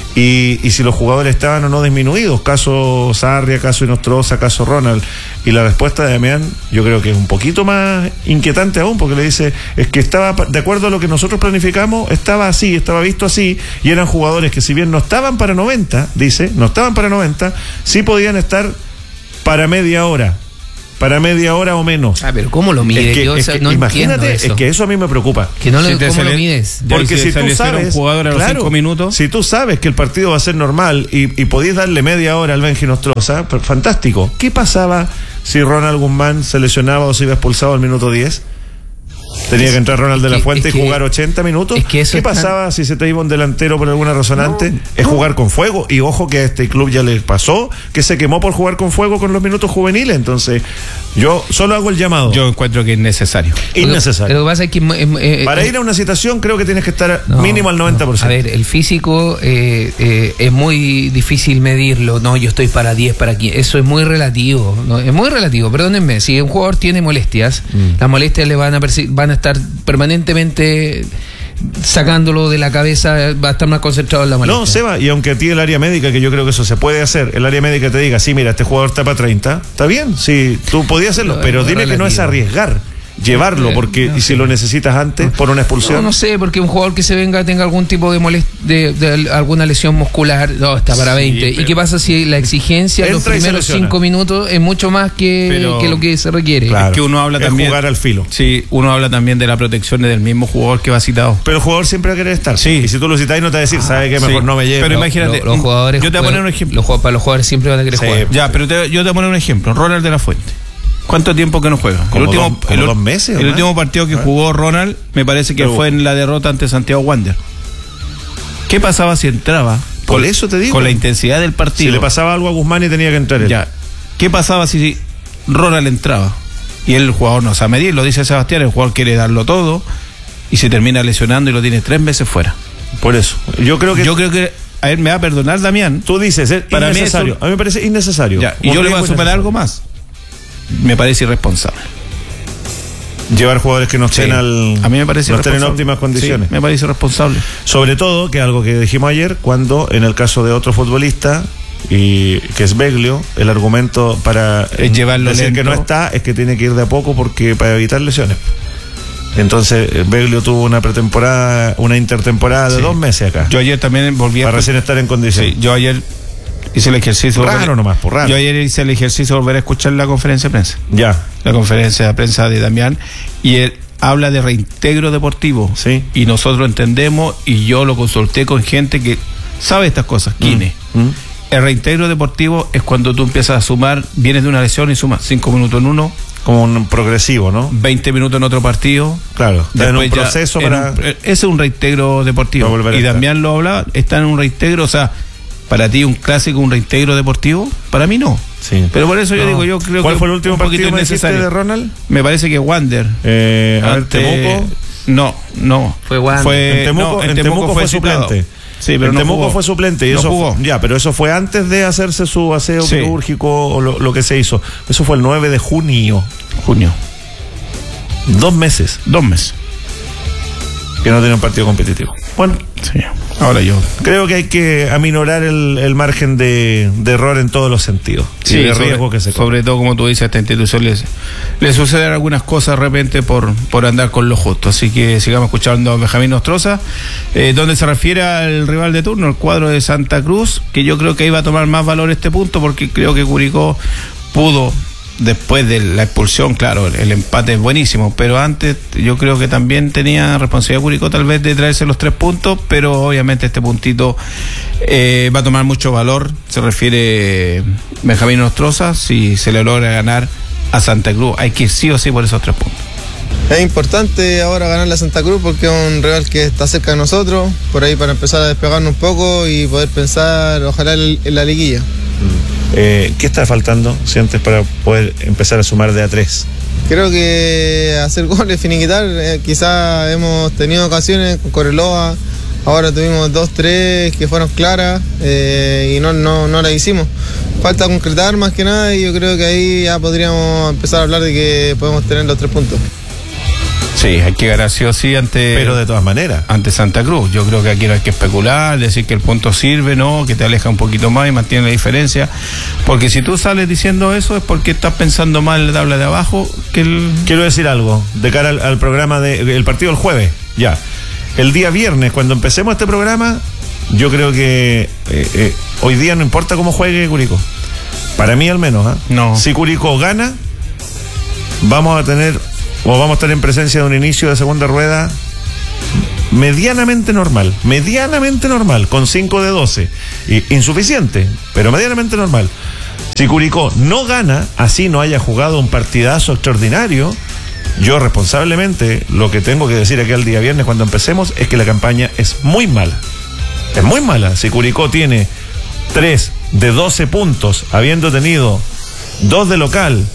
y, y si los jugadores estaban o no disminuidos, caso Sarria, caso Inostroza, caso Ronald, y la respuesta de Damián yo creo que es un poquito más inquietante aún, porque le dice, es que estaba, de acuerdo a lo que nosotros planificamos, estaba así, estaba visto así, y eran jugadores que si bien no estaban para noventa, dice, no estaban para noventa, sí podían estar para media hora, para media hora o menos. Ah, pero ¿cómo lo mides? Es que, Yo, es o sea, que, no imagínate, eso. es que eso a mí me preocupa. Que no lo, Si te ¿Cómo sale- lo mides? Porque si, se tú lesiona sabes, un jugador a los claro, cinco minutos, si tú sabes que el partido va a ser normal y, y podías darle media hora al Benji Nostroza, pues, fantástico. ¿Qué pasaba si Ronald Guzmán se lesionaba o se iba expulsado al minuto diez? Tenía que entrar Ronald de la que- Fuente es y que- jugar ochenta minutos. es que eso ¿Qué es tan- pasaba si se te iba un delantero por alguna resonante? No, es no. jugar con fuego. Y ojo que a este club ya le pasó, que se quemó por jugar con fuego con los minutos juveniles. Entonces, yo solo hago el llamado. yo encuentro que es necesario. Innecesario. Lo que pasa es que... eh, eh, Para eh, ir a una citación creo que tienes que estar No, mínimo al noventa por ciento. A ver, el físico eh, eh, es muy difícil medirlo. No, yo estoy para diez, para quince. Eso es muy relativo. ¿no? Es muy relativo. Perdónenme, si un jugador tiene molestias, Mm. las molestias le van a, perci- van a estar permanentemente sacándolo de la cabeza, va a estar más concentrado en la molestia. No, Seba, y aunque a ti el área médica, que yo creo que eso se puede hacer, el área médica te diga, sí, mira, este jugador está para treinta, está bien, sí, tú podías hacerlo, No, pero es dime que no es relativo. arriesgar llevarlo, Eh, porque no y si sé. lo necesitas antes por una expulsión. No, no sé, porque un jugador que se venga tenga algún tipo de, molest de, de alguna lesión muscular, no, está para Sí, veinte. ¿Y pero- qué pasa si la exigencia en los Entra y se primeros lesiona. cinco minutos es mucho más que, Pero- que lo que se requiere? Claro, Es que uno habla es también- jugar al filo. Sí, uno habla también de la protección del mismo jugador que va citado. Pero el jugador siempre va a querer estar. Sí. Y si tú lo citas no te va a decir, ¿sabes qué? Mejor Sí, no me llevo. pero imagínate, Lo- los jugadores yo te voy a poner juegan- un ejemplo. los jugadores- para los jugadores siempre van a querer Sí. jugar. Ya, pero te- yo te voy a poner un ejemplo. Ronald de la Fuente. ¿Cuánto tiempo que no juega? Como el último, dos- como el, dos meses o El más. último partido que Ah. jugó Ronald, me parece que Pero- fue en la derrota ante Santiago Wander. ¿Qué pasaba si entraba? Por con, eso te digo. Con la intensidad del Si partido. le pasaba algo a Guzmán y tenía que entrar él. Ya. ¿Qué pasaba si Ronald entraba? Y el jugador no sabe medir, lo dice Sebastián, el jugador quiere darlo todo y se termina lesionando y lo tiene tres meses fuera. Por eso. Yo creo que Yo creo que, a ver, me va a perdonar Damián. tú dices, es Para mí innecesario. eso- A mí me parece innecesario. Ya, y Como yo le voy a riesgo sumar innecesario. algo más. Me parece irresponsable. Llevar jugadores que no estén Sí. al A mí me parece no estén en irresponsable. óptimas condiciones. Sí, me parece irresponsable. Sobre todo, que algo que dijimos ayer, cuando en el caso de otro futbolista, y que es Beglio, el argumento para Es llevarlo decir lento. que no está es que tiene que ir de a poco porque para evitar lesiones. Entonces, eh, Beglio tuvo una pretemporada, una intertemporada de Sí. dos meses acá, Yo ayer también volví a... para recién estar en condiciones. Sí, yo ayer hice el ejercicio... de Raro volver- nomás, por raro. Yo ayer hice el ejercicio de volver a escuchar la conferencia de prensa. Ya, La conferencia de prensa de Damián. Y él habla de reintegro deportivo. Sí. Y nosotros entendemos, y yo lo consulté con gente que sabe estas cosas, Kine. ¿Mm? El reintegro deportivo es cuando tú empiezas a sumar, vienes de una lesión y sumas cinco minutos en uno, como un progresivo, ¿no? veinte minutos en otro partido. Claro, está en un Después ya proceso en para... un- ese es un reintegro deportivo. Para volver a Y estar. Damián lo habla, está en un reintegro, o sea, para ti un clásico, un reintegro deportivo, para mí no. Sí. Pero por eso yo No. digo, yo creo ¿Cuál que fue el último un poquito partido me dijiste innecesario. de Ronald? Me parece que Wander. Eh, a ver, Ante- Temuco. No, no. Fue Wander. En Temuco, no, en Temuco fue citado. suplente. Sí, pero en no Temuco jugó. fue suplente y No eso jugó. ya, pero eso fue antes de hacerse su aseo Sí. quirúrgico o lo, lo que se hizo. Eso fue el nueve de junio. Junio. Dos meses Dos meses. que no tiene un partido competitivo. Bueno, Sí. Ahora yo. creo que hay que aminorar el, el margen de, de error en todos los sentidos. y de sobre, riesgo que se corre. sobre todo, como tú dices, a esta institución les, les suceden algunas cosas de repente por, por andar con lo justo. Así que sigamos escuchando a Benjamín Nostroza, eh, donde se refiere al rival de turno, el cuadro de Santa Cruz, que yo creo que iba a tomar más valor este punto, porque creo que Curicó pudo, después de la expulsión, claro, el empate es buenísimo, pero antes yo creo que también tenía responsabilidad Curicó tal vez de traerse los tres puntos, pero obviamente este puntito eh, va a tomar mucho valor. Se refiere Benjamín Nostroza, si se le logra ganar a Santa Cruz, hay que ir sí o sí por esos tres puntos. Es importante ahora ganarle a Santa Cruz porque es un rival que está cerca de nosotros, por ahí para empezar a despegarnos un poco y poder pensar ojalá en en la liguilla. Eh, ¿Qué está faltando, sientes, para poder empezar a sumar de a tres? Creo que hacer goles, finiquitar, eh, quizás hemos tenido ocasiones con Correloa, ahora tuvimos dos, tres que fueron claras eh, y no, no, no las hicimos. falta concretar más que nada, y yo creo que ahí ya podríamos empezar a hablar de que podemos tener los tres puntos. Sí, hay que ganar sí o sí ante... Pero de todas maneras. Ante Santa Cruz. Yo creo que aquí no hay que especular, decir que el punto sirve, no, que te aleja un poquito más y mantiene la diferencia. Porque si tú sales diciendo eso es porque estás pensando más en la tabla de abajo que el... Quiero decir algo, de cara al, al programa de el partido el jueves, ya. El día viernes, cuando empecemos este programa, yo creo que eh, eh, hoy día no importa cómo juegue Curicó. Para mí al menos, ¿eh? No. Si Curicó gana, vamos a tener... o vamos a estar en presencia de un inicio de segunda rueda medianamente normal, medianamente normal, con cinco de doce, y insuficiente, pero medianamente normal. Si Curicó no gana, así no haya jugado un partidazo extraordinario, yo responsablemente lo que tengo que decir aquí el día viernes cuando empecemos es que la campaña es muy mala, es muy mala. Si Curicó tiene tres de doce puntos, habiendo tenido dos de local,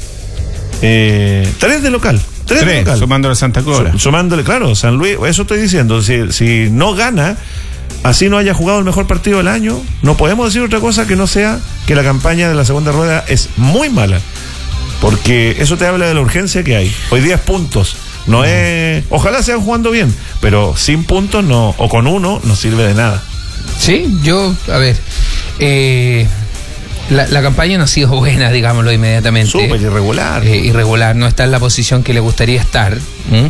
eh, tres de local, Tres, Tres sumándole a Santa Cruz. Su, sumándole, claro, San Luis, eso estoy diciendo. Si, si no gana, así no haya jugado el mejor partido del año, no podemos decir otra cosa que no sea que la campaña de la segunda rueda es muy mala. Porque eso te habla de la urgencia que hay. Hoy día es puntos. No es. Ojalá sean jugando bien, pero sin puntos no, o con uno, no sirve de nada. Sí, yo, a ver. Eh. La, la campaña no ha sido buena, digámoslo inmediatamente. Súper irregular. Eh, irregular, no está en la posición que le gustaría estar.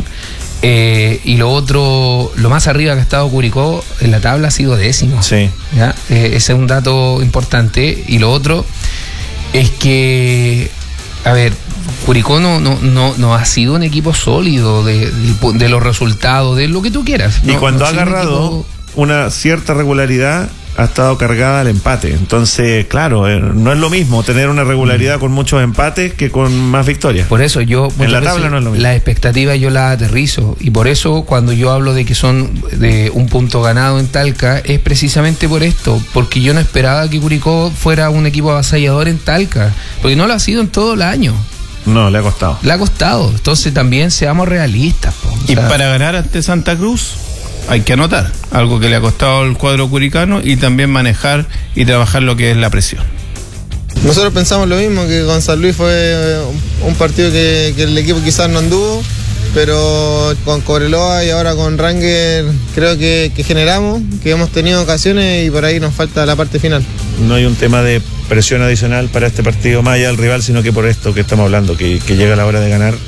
Eh, y lo otro, lo más arriba que ha estado Curicó en la tabla ha sido décimo. Sí. ¿Ya? Eh, ese es un dato importante. Y lo otro es que, a ver, Curicó no, no, no, no ha sido un equipo sólido de, de, de los resultados, de lo que tú quieras. Y no, cuando no ha agarrado un equipo... una cierta regularidad, ha estado cargada al empate. Entonces, claro, eh, no es lo mismo tener una regularidad mm. con muchos empates que con más victorias. Por eso yo en la tabla no es lo mismo. Las expectativas yo las aterrizo, y por eso cuando yo hablo de que son de un punto ganado en Talca es precisamente por esto, porque yo no esperaba que Curicó fuera un equipo avasallador en Talca, porque no lo ha sido en todo el año. No, le ha costado. Le ha costado. Entonces también seamos realistas. Po. Y sea, para ganar ante Santa Cruz hay que anotar, algo que le ha costado al cuadro curicano, y también manejar y trabajar lo que es la presión. Nosotros pensamos lo mismo, que con San Luis fue un partido que, que el equipo quizás no anduvo, pero con Cobreloa y ahora con Ranger creo que, que generamos, que hemos tenido ocasiones, y por ahí nos falta la parte final. No hay un tema de presión adicional para este partido más allá del rival, sino que por esto que estamos hablando, que, que llega la hora de ganar.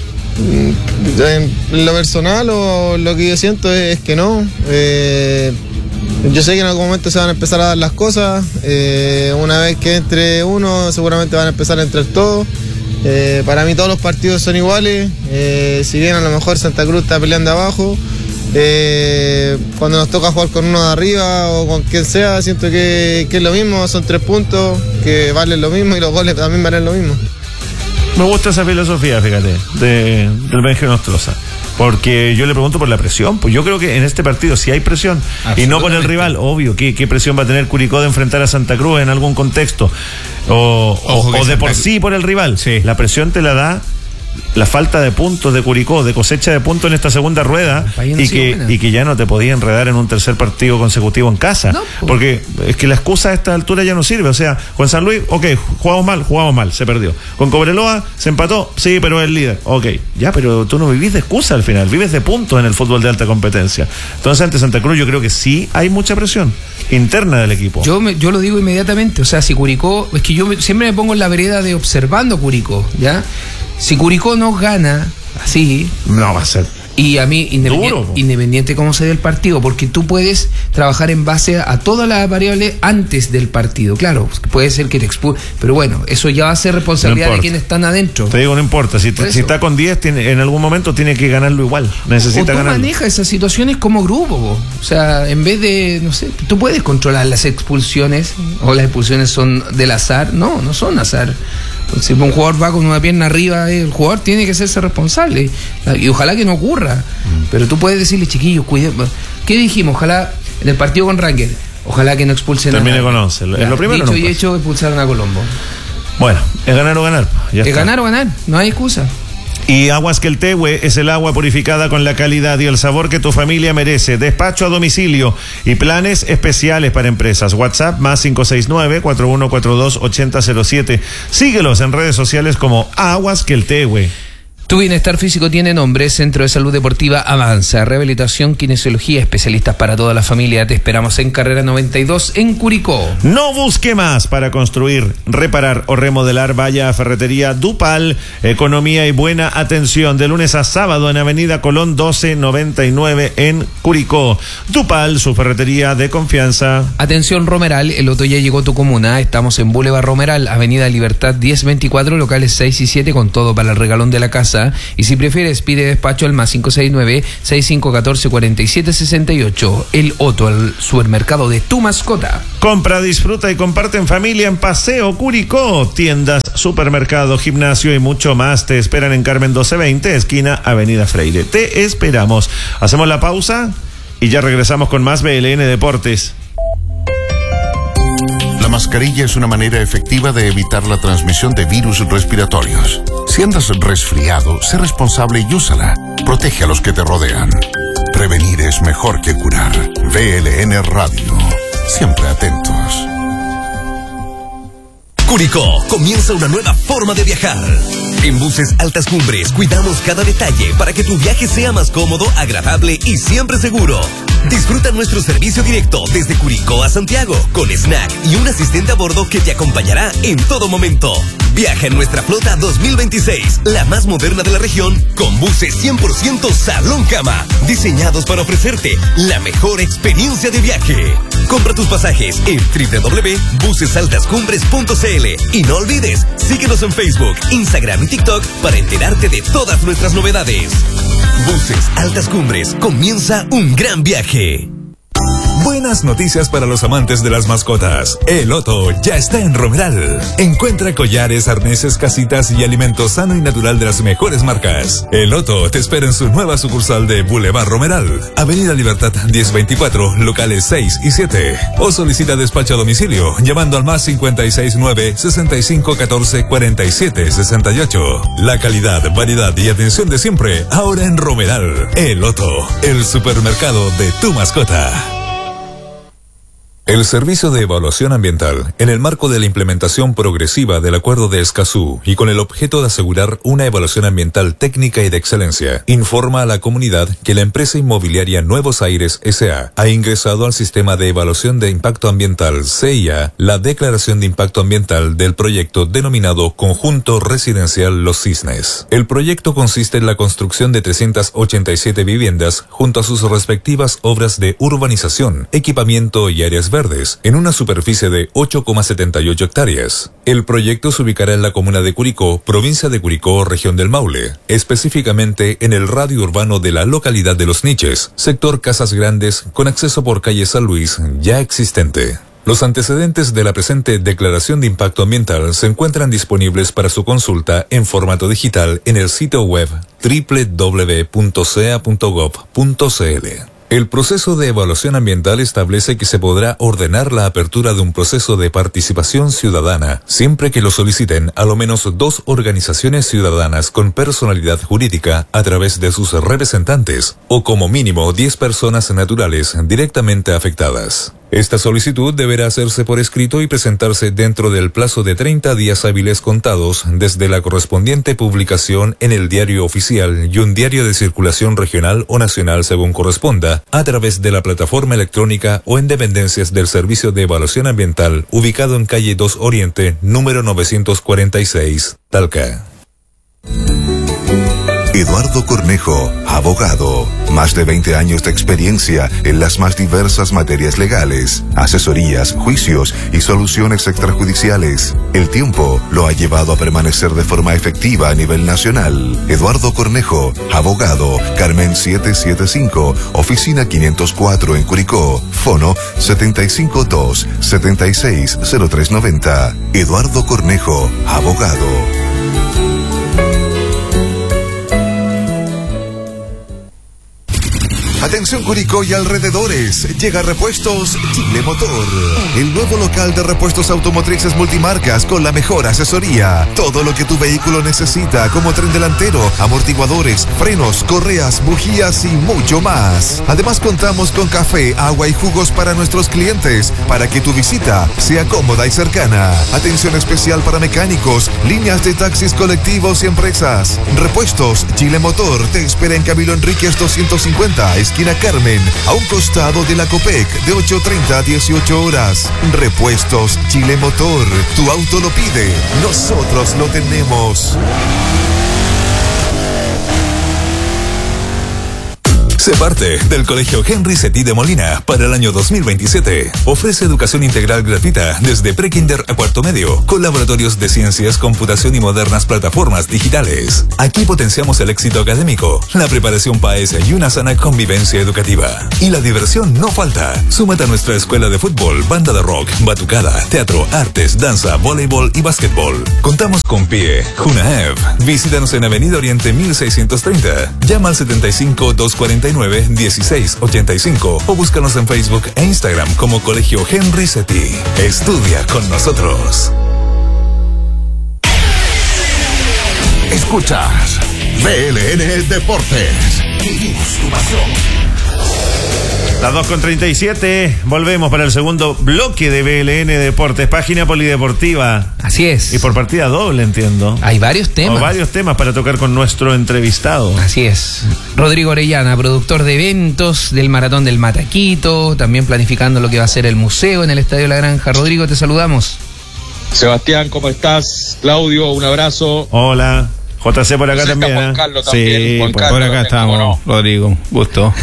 En lo personal, o lo que yo siento es que no. Eh, yo sé que en algún momento se van a empezar a dar las cosas. Eh, una vez que entre uno, seguramente van a empezar a entrar todos. Eh, para mí todos los partidos son iguales. Eh, si bien a lo mejor Santa Cruz está peleando abajo, eh, cuando nos toca jugar con uno de arriba o con quien sea, siento que, que es lo mismo. Son tres puntos que valen lo mismo, y los goles también valen lo mismo. Me gusta esa filosofía, fíjate, de, del Benjamín Nostroza, porque yo le pregunto por la presión. Pues yo creo que en este partido sí hay presión, y no por el rival, obvio. ¿Qué, qué presión va a tener Curicó de enfrentar a Santa Cruz en algún contexto? O, o, o de Santa por sí por el rival. Sí. La presión te la da la falta de puntos de Curicó, de cosecha de puntos en esta segunda rueda, no y, que, y que ya no te podía enredar en un tercer partido consecutivo en casa. No, pues. Porque es que la excusa a esta altura ya no sirve. O sea, con San Luis, ok, jugamos mal, jugamos mal, se perdió. Con Cobreloa, se empató, sí, pero es el líder. Ok, ya, pero tú no vivís de excusa al final, vives de puntos en el fútbol de alta competencia. Entonces, ante Santa Cruz yo creo que sí hay mucha presión interna del equipo. Yo me, yo lo digo inmediatamente. O sea, si Curicó, es que yo me, siempre me pongo en la vereda de observando Curicó, ¿ya? Si Curicó no gana así, no va a ser. Y a mí, independiente, Duro, independiente cómo se dé el partido, porque tú puedes trabajar en base a, a todas las variables antes del partido. Claro, puede ser que te expulse, pero bueno, eso ya va a ser responsabilidad no de quienes están adentro. Te digo, no importa. Si, si está con diez, tiene, en algún momento tiene que ganarlo igual. Necesita ganarlo. O tú ganarlo. Manejas esas situaciones como grupo. Bo. O sea, en vez de, no sé, tú puedes controlar las expulsiones, o las expulsiones son del azar. No, no son azar. Si un jugador va con una pierna arriba, el jugador tiene que hacerse responsable, y ojalá que no ocurra. Mm. Pero tú puedes decirle, chiquillos, cuiden. ¿Qué dijimos? Ojalá en el partido con Ranger, ojalá que no expulsen. Termine a con once. Es lo primero. Dicho no y hecho, expulsaron a Colombo. Bueno, es ganar o ganar. Ya es está. ganar o ganar, no hay excusa. Y Aguas Queltehue es el agua purificada con la calidad y el sabor que tu familia merece. Despacho a domicilio y planes especiales para empresas. WhatsApp más cinco seis nueve, cuatro uno cuatro dos, ocho cero cero siete. Síguelos en redes sociales como Aguas Queltehue. Tu bienestar físico tiene nombre. Centro de Salud Deportiva Avanza. Rehabilitación, kinesiología, especialistas para toda la familia. Te esperamos en Carrera noventa y dos en Curicó. No busque más para construir, reparar o remodelar. Vaya a Ferretería Dupal. Economía y buena atención. De lunes a sábado en Avenida Colón doce noventa y nueve en Curicó. Dupal, su ferretería de confianza. Atención Romeral, el Otto ya llegó a tu comuna. Estamos en Boulevard Romeral, Avenida Libertad diez veinticuatro, locales seis y siete, con todo para el regalón de la casa. Y si prefieres, pide despacho al más cinco seis nueve, seis cinco uno cuatro, cuatro siete seis ocho. El Otto, el supermercado de tu mascota. Compra, disfruta y comparte en familia en Paseo Curicó. Tiendas, supermercado, gimnasio y mucho más te esperan en Carmen doce veinte, esquina Avenida Freire. Te esperamos. Hacemos la pausa y ya regresamos con más B L N Deportes. La mascarilla es una manera efectiva de evitar la transmisión de virus respiratorios. Si andas resfriado, sé responsable y úsala. Protege a los que te rodean. Prevenir es mejor que curar. B L N Radio. Siempre atentos. Curicó, comienza una nueva forma de viajar. En Buses Altas Cumbres cuidamos cada detalle para que tu viaje sea más cómodo, agradable y siempre seguro. Disfruta nuestro servicio directo desde Curicó a Santiago, con snack y un asistente a bordo que te acompañará en todo momento. Viaja en nuestra flota dos mil veintiséis, la más moderna de la región, con buses cien por ciento salón cama, diseñados para ofrecerte la mejor experiencia de viaje. Compra tus pasajes en doble u doble u doble u punto buses altas cumbres punto c l y no olvides, síguenos en Facebook, Instagram y TikTok para enterarte de todas nuestras novedades. Buses Altas Cumbres, comienza un gran viaje. Buenas noticias para los amantes de las mascotas. El Otto ya está en Romeral. Encuentra collares, arneses, casitas y alimento sano y natural de las mejores marcas. El Otto te espera en su nueva sucursal de Boulevard Romeral, Avenida Libertad diez veinticuatro, locales seis y siete. O solicita despacho a domicilio llamando al más cinco seis nueve, seis cinco uno cuatro, cuatro siete seis ocho. La calidad, variedad y atención de siempre, ahora en Romeral. El Otto, el supermercado de tu mascota. El Servicio de Evaluación Ambiental, en el marco de la implementación progresiva del Acuerdo de Escazú y con el objeto de asegurar una evaluación ambiental técnica y de excelencia, informa a la comunidad que la empresa inmobiliaria Nuevos Aires S A ha ingresado al Sistema de Evaluación de Impacto Ambiental C I A la declaración de impacto ambiental del proyecto denominado Conjunto Residencial Los Cisnes. El proyecto consiste en la construcción de trescientas ochenta y siete viviendas junto a sus respectivas obras de urbanización, equipamiento y áreas verdes, en una superficie de ocho coma setenta y ocho hectáreas. El proyecto se ubicará en la comuna de Curicó, provincia de Curicó, región del Maule, específicamente en el radio urbano de la localidad de Los Niches, sector Casas Grandes, con acceso por calle San Luis, ya existente. Los antecedentes de la presente declaración de impacto ambiental se encuentran disponibles para su consulta en formato digital en el sitio web doble u doble u doble u punto c a punto gov punto c l. El proceso de evaluación ambiental establece que se podrá ordenar la apertura de un proceso de participación ciudadana, siempre que lo soliciten a lo menos dos organizaciones ciudadanas con personalidad jurídica a través de sus representantes, o como mínimo diez personas naturales directamente afectadas. Esta solicitud deberá hacerse por escrito y presentarse dentro del plazo de treinta días hábiles contados desde la correspondiente publicación en el diario oficial y un diario de circulación regional o nacional según corresponda, a través de la plataforma electrónica o en dependencias del Servicio de Evaluación Ambiental ubicado en calle dos Oriente, número novecientos cuarenta y seis, Talca. Eduardo Cornejo, abogado. Más de veinte años de experiencia en las más diversas materias legales, asesorías, juicios y soluciones extrajudiciales. El tiempo lo ha llevado a permanecer de forma efectiva a nivel nacional. Eduardo Cornejo, abogado, Carmen setecientos setenta y cinco, oficina quinientos cuatro en Curicó, fono setenta y cinco dos, setenta y seis cero tres noventa. Eduardo Cornejo, abogado. Atención Curicó y alrededores, llega Repuestos Chile Motor, el nuevo local de repuestos automotrices multimarcas con la mejor asesoría. Todo lo que tu vehículo necesita, como tren delantero, amortiguadores, frenos, correas, bujías y mucho más. Además contamos con café, agua y jugos para nuestros clientes, para que tu visita sea cómoda y cercana. Atención especial para mecánicos, líneas de taxis colectivos y empresas. Repuestos Chile Motor te espera en Camilo Enríquez doscientos cincuenta, esquina Carmen, a un costado de la Copec, de ocho treinta a dieciocho horas. Repuestos Chile Motor, tu auto lo pide, nosotros lo tenemos. Sé parte del Colegio Henry Cetí de Molina para el año dos mil veintisiete. Ofrece educación integral gratuita desde prekinder a cuarto medio, con laboratorios de ciencias, computación y modernas plataformas digitales. Aquí potenciamos el éxito académico, la preparación P A E S y una sana convivencia educativa. Y la diversión no falta. Súmate a nuestra escuela de fútbol, banda de rock, batucada, teatro, artes, danza, voleibol y básquetbol. Contamos con P I E, Junaev. Visítanos en Avenida Oriente mil seiscientos treinta. Llama al setenta y cinco, doscientos cuarenta y nueve, dieciséis ochenta y cinco o búscanos en Facebook e Instagram como Colegio Henry Cetí. Estudia con nosotros. Escuchas V L N Deportes. Vivimos tu pasión. Las dos con treinta y siete, volvemos para el segundo bloque de V L N Deportes, página polideportiva. Así es. Y por partida doble, entiendo. Hay varios temas. O varios temas para tocar con nuestro entrevistado. Así es. Rodrigo Orellana, productor de eventos del Maratón del Mataquito, también planificando lo que va a ser el museo en el Estadio La Granja. Rodrigo, te saludamos. Sebastián, ¿cómo estás? Claudio, un abrazo. Hola. J C por acá también. Juan Carlos también. Sí, Juan por, Carlos por acá también, estamos, no? Rodrigo. Gusto.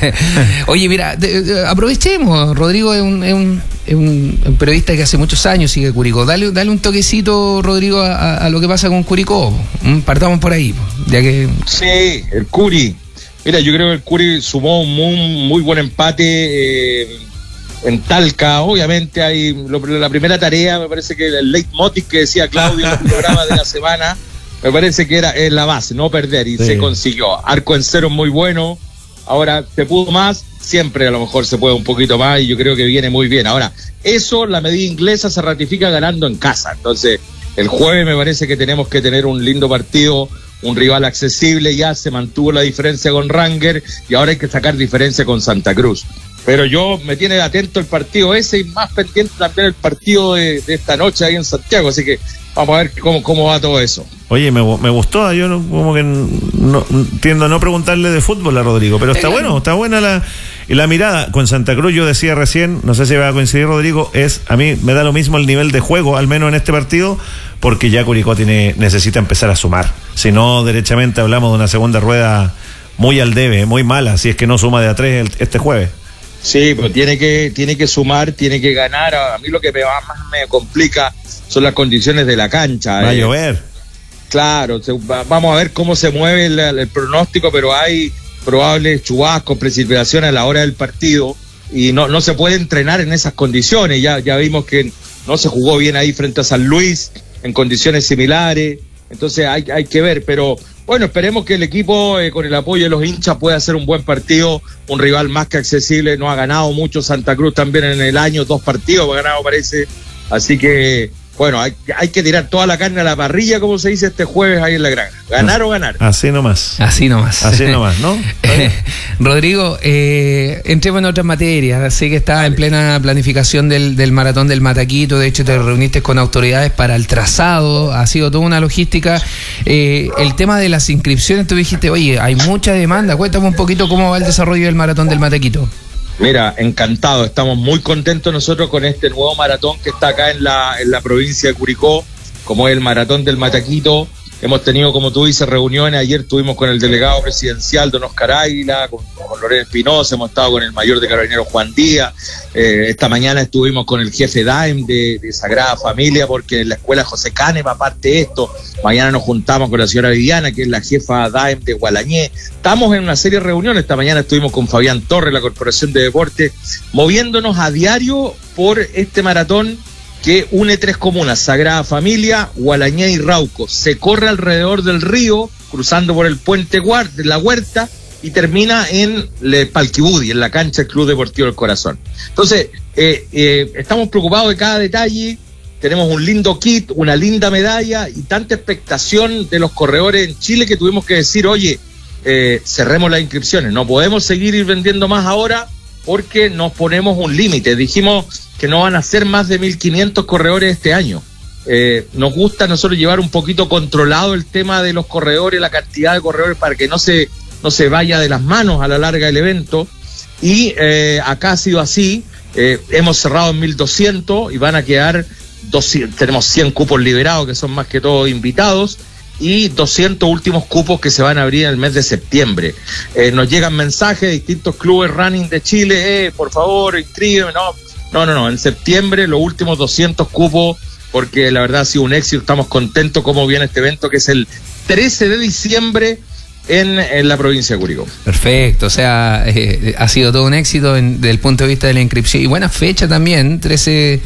Oye, mira, de, de, aprovechemos. Rodrigo es un, es, un, es un periodista que hace muchos años sigue Curicó. Dale, dale un toquecito, Rodrigo, a, a lo que pasa con Curicó. Partamos por ahí, ya que... Sí, el Curi. Mira, yo creo que el Curi sumó un muy, muy buen empate eh, en Talca. Obviamente hay lo, la primera tarea, me parece que el leitmotiv que decía Claudio en el programa de la semana, me parece que era en la base, no perder, y sí. Se consiguió. Arco en cero muy bueno. Ahora, ¿se pudo más? Siempre a lo mejor se puede un poquito más, y yo creo que viene muy bien. Ahora, eso, la medida inglesa se ratifica ganando en casa. Entonces, el jueves me parece que tenemos que tener un lindo partido, un rival accesible. Ya se mantuvo la diferencia con Ranger, y ahora hay que sacar diferencia con Santa Cruz. Pero yo me tiene atento el partido ese, y más pendiente también el partido de, de esta noche ahí en Santiago. Así que vamos a ver cómo, cómo va todo eso. Oye, me, me gustó, yo no, como que no, tiendo a no preguntarle de fútbol a Rodrigo, pero está bueno, está buena la, y la mirada. Con Santa Cruz yo decía recién, no sé si va a coincidir Rodrigo, es a mí me da lo mismo el nivel de juego, al menos en este partido, porque ya Curicó tiene, necesita empezar a sumar. Si no, derechamente hablamos de una segunda rueda muy al debe, muy mala, si es que no suma de a tres el, este jueves. Sí, pero tiene que, tiene que sumar, tiene que ganar. A mí lo que me va, más me complica son las condiciones de la cancha. Va a eh. llover. Claro, se, va, vamos a ver cómo se mueve el, el pronóstico, pero hay probables chubascos, precipitaciones a la hora del partido, y no, no se puede entrenar en esas condiciones. Ya, ya vimos que no se jugó bien ahí frente a San Luis, en condiciones similares, entonces hay, hay que ver, pero bueno, esperemos que el equipo, eh, con el apoyo de los hinchas, pueda hacer un buen partido, un rival más que accesible. No ha ganado mucho Santa Cruz también en el año, dos partidos ha ganado parece, así que bueno, hay, hay que tirar toda la carne a la parrilla, como se dice este jueves ahí en la granja. Ganar o ganar. Así nomás. Así nomás. Así nomás, ¿no? Rodrigo, eh, entremos en otras materias. Sé que está en plena planificación del, del Maratón del Mataquito. De hecho, te reuniste con autoridades para el trazado. Ha sido toda una logística. Eh, el tema de las inscripciones, tú dijiste, oye, hay mucha demanda. Cuéntame un poquito cómo va el desarrollo del Maratón del Mataquito. Mira, encantado, estamos muy contentos nosotros con este nuevo maratón que está acá en la, en la provincia de Curicó, como es el Maratón del Mataquito. Hemos tenido, como tú dices, reuniones. Ayer estuvimos con el delegado presidencial, don Oscar Águila, con, con Lorenzo Espinosa, hemos estado con el mayor de Carabineros, Juan Díaz. Eh, esta mañana estuvimos con el jefe D A E M de, de Sagrada Familia, porque en la escuela José Cane va parte de esto. Mañana nos juntamos con la señora Viviana, que es la jefa D A E M de Gualañé. Estamos en una serie de reuniones. Esta mañana estuvimos con Fabián Torres, la Corporación de Deportes, moviéndonos a diario por este maratón que une tres comunas, Sagrada Familia, Gualañé y Rauco. Se corre alrededor del río, cruzando por el puente Guard, la Huerta, y termina en Le Palquibudi, en la cancha del Club Deportivo del Corazón. Entonces, eh, eh, estamos preocupados de cada detalle, tenemos un lindo kit, una linda medalla y tanta expectación de los corredores en Chile que tuvimos que decir, oye, eh, cerremos las inscripciones, no podemos seguir ir vendiendo más ahora porque nos ponemos un límite. Dijimos que no van a ser más de mil quinientos corredores este año. Eh, nos gusta a nosotros llevar un poquito controlado el tema de los corredores, la cantidad de corredores para que no se, no se vaya de las manos a la larga del evento. Y eh, acá ha sido así, eh, hemos cerrado en mil doscientos y van a quedar doscientos, tenemos cien cupos liberados que son más que todo invitados y doscientos últimos cupos que se van a abrir en el mes de septiembre. Eh, nos llegan mensajes de distintos clubes running de Chile, eh, por favor, inscríbeme. No, no, no, no, en septiembre los últimos doscientos cupos, porque la verdad ha sido un éxito, estamos contentos cómo viene este evento que es el trece de diciembre en, en la provincia de Curicó. Perfecto, o sea, eh, ha sido todo un éxito en, desde el punto de vista de la inscripción y buena fecha también, trece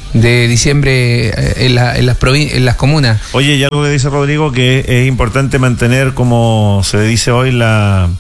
de diciembre en, la, en, las provin- en las comunas. Oye, ya algo que dice Rodrigo, que es importante mantener, como se dice hoy, la...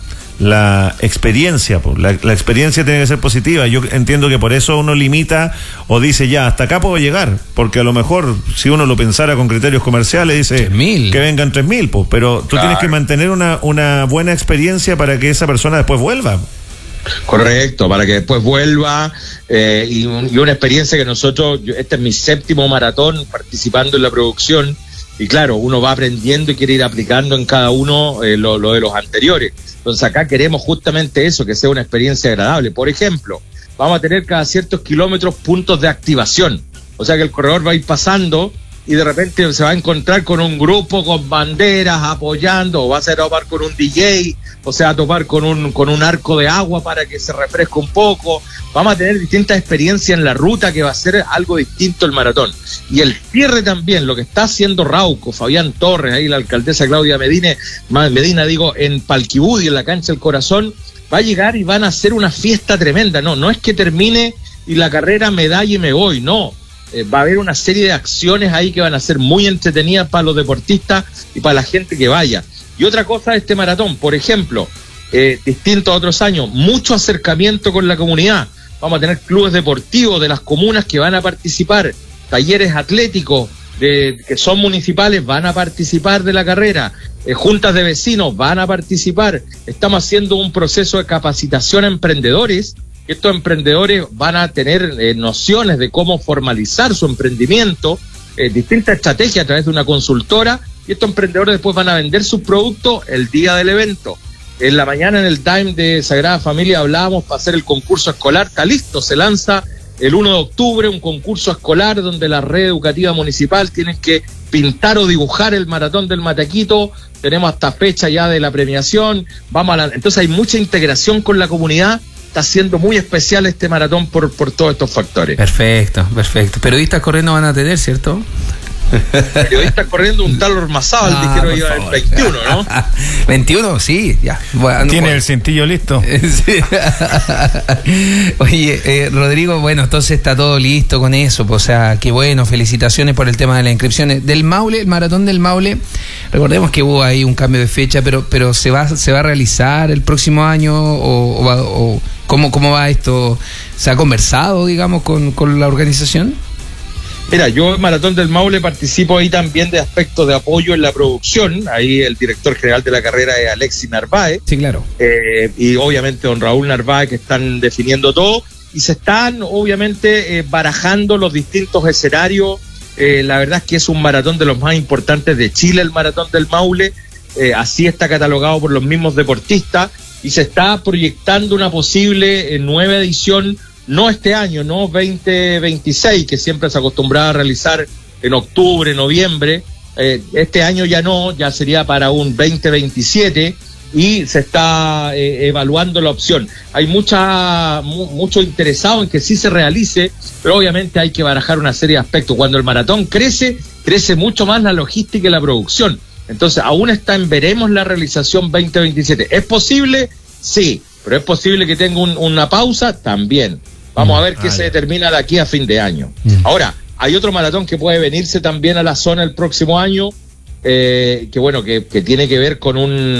la experiencia, pues. La, la experiencia tiene que ser positiva. Yo entiendo que por eso uno limita o dice ya, hasta acá puedo llegar, porque a lo mejor si uno lo pensara con criterios comerciales dice que vengan tres mil, pues, pero tú claro. tienes que mantener una, una buena experiencia para que esa persona después vuelva. Correcto, para que después vuelva eh, y, un, y una experiencia que nosotros, yo, este es mi séptimo maratón participando en la producción y claro, uno va aprendiendo y quiere ir aplicando en cada uno eh, lo, lo de los anteriores. Entonces acá queremos justamente eso, que sea una experiencia agradable. Por ejemplo, vamos a tener cada ciertos kilómetros puntos de activación. O sea que el corredor va a ir pasando y de repente se va a encontrar con un grupo con banderas apoyando, o va a ser a topar con un D J, o sea, a topar con un, con un arco de agua para que se refresque un poco. Vamos a tener distintas experiencias en la ruta que va a ser algo distinto el maratón. Y el cierre también, lo que está haciendo Rauco, Fabián Torres, ahí la alcaldesa Claudia Medina, Medina digo, en Palquibudi, en la cancha del Corazón, va a llegar y van a hacer una fiesta tremenda. No, no es que termine y la carrera medalla y me voy, no. Eh, va a haber una serie de acciones ahí que van a ser muy entretenidas para los deportistas y para la gente que vaya. Y otra cosa de este maratón, por ejemplo, eh, distinto a otros años, mucho acercamiento con la comunidad. Vamos a tener clubes deportivos de las comunas que van a participar, talleres atléticos de, que son municipales van a participar de la carrera, eh, juntas de vecinos van a participar. Estamos haciendo un proceso de capacitación a emprendedores. Estos emprendedores van a tener eh, nociones de cómo formalizar su emprendimiento, eh, distintas estrategias a través de una consultora, y estos emprendedores después van a vender sus productos el día del evento. En la mañana en el Time de Sagrada Familia hablábamos para hacer el concurso escolar, está listo, se lanza el uno de octubre un concurso escolar donde la red educativa municipal tienen que pintar o dibujar el maratón del Mataquito, tenemos hasta fecha ya de la premiación, vamos a la... entonces hay mucha integración con la comunidad. Está siendo muy especial este maratón por, por todos estos factores. Perfecto, perfecto. Periodistas corriendo van a tener, ¿cierto? Periodistas corriendo un tal Ormazábal, ah, dijeron iba el veintiuno, ¿no? veintiuno, sí, ya. Bueno, Tiene bueno. el cintillo listo. Sí. Oye, eh, Rodrigo, bueno, entonces está todo listo con eso, pues, o sea, qué bueno, felicitaciones por el tema de las inscripciones. Del Maule, el maratón del Maule, recordemos que hubo ahí un cambio de fecha, pero pero se va se va a realizar el próximo año o, o, va, o ¿cómo, cómo va esto? ¿Se ha conversado, digamos, con, con la organización? Mira, yo en Maratón del Maule participo ahí también de aspectos de apoyo en la producción. Ahí el director general de la carrera es Alexis Narváez. Sí, claro. Eh, y obviamente don Raúl Narváez, que están definiendo todo. Y se están obviamente eh, barajando los distintos escenarios. Eh, la verdad es que es un maratón de los más importantes de Chile, el Maratón del Maule. Eh, así está catalogado por los mismos deportistas. Y se está proyectando una posible eh, nueva edición. No este año, no veinte veintiséis, que siempre se acostumbraba a realizar en octubre, noviembre. Eh, este año ya no, ya sería para un veinte veintisiete y se está eh, evaluando la opción. Hay mucha mu, mucho interesado en que sí se realice, pero obviamente hay que barajar una serie de aspectos. Cuando el maratón crece, crece mucho más la logística y la producción. Entonces, aún está en veremos la realización veinte veintisiete. ¿Es posible? Sí, pero es posible que tenga un, una pausa también. Vamos a ver qué ah, se determina de aquí a fin de año. Mm. Ahora, hay otro maratón que puede venirse también a la zona el próximo año, eh, que bueno, que, que tiene que ver con un con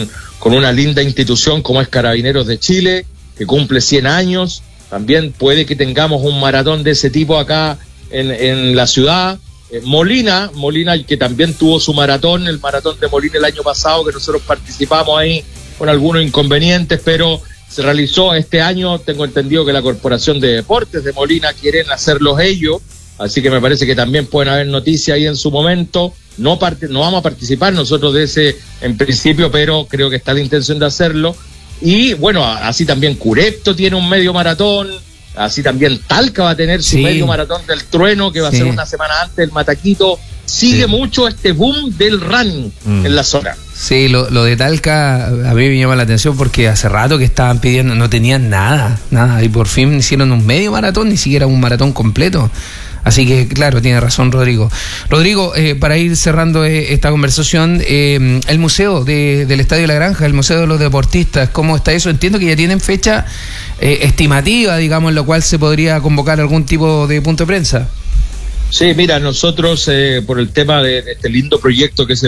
con una linda institución como es Carabineros de Chile, que cumple cien años. También puede que tengamos un maratón de ese tipo acá en, en la ciudad. Eh, Molina, Molina que también tuvo su maratón, el maratón de Molina el año pasado, que nosotros participamos ahí con algunos inconvenientes, pero se realizó este año. Tengo entendido que la Corporación de Deportes de Molina quieren hacerlos ellos, así que me parece que también pueden haber noticias ahí en su momento. No, part- no vamos a participar nosotros de ese en principio, pero creo que está la intención de hacerlo. Y bueno, así también Curepto tiene un medio maratón, así también Talca va a tener su Sí. medio maratón del Trueno, que va Sí. a ser una semana antes del Mataquito. Sigue Sí. mucho este boom del running Mm. en la zona. Sí, lo, lo de Talca a mí me llama la atención porque hace rato que estaban pidiendo, no tenían nada, nada, y por fin hicieron un medio maratón, ni siquiera un maratón completo. Así que, claro, tiene razón Rodrigo. Rodrigo, eh, para ir cerrando eh, esta conversación, eh, el museo de, del Estadio La Granja, el Museo de los Deportistas, ¿cómo está eso? Entiendo que ya tienen fecha eh, estimativa, digamos, en la cual se podría convocar algún tipo de punto de prensa. Sí, mira, nosotros eh, por el tema de este lindo proyecto que es el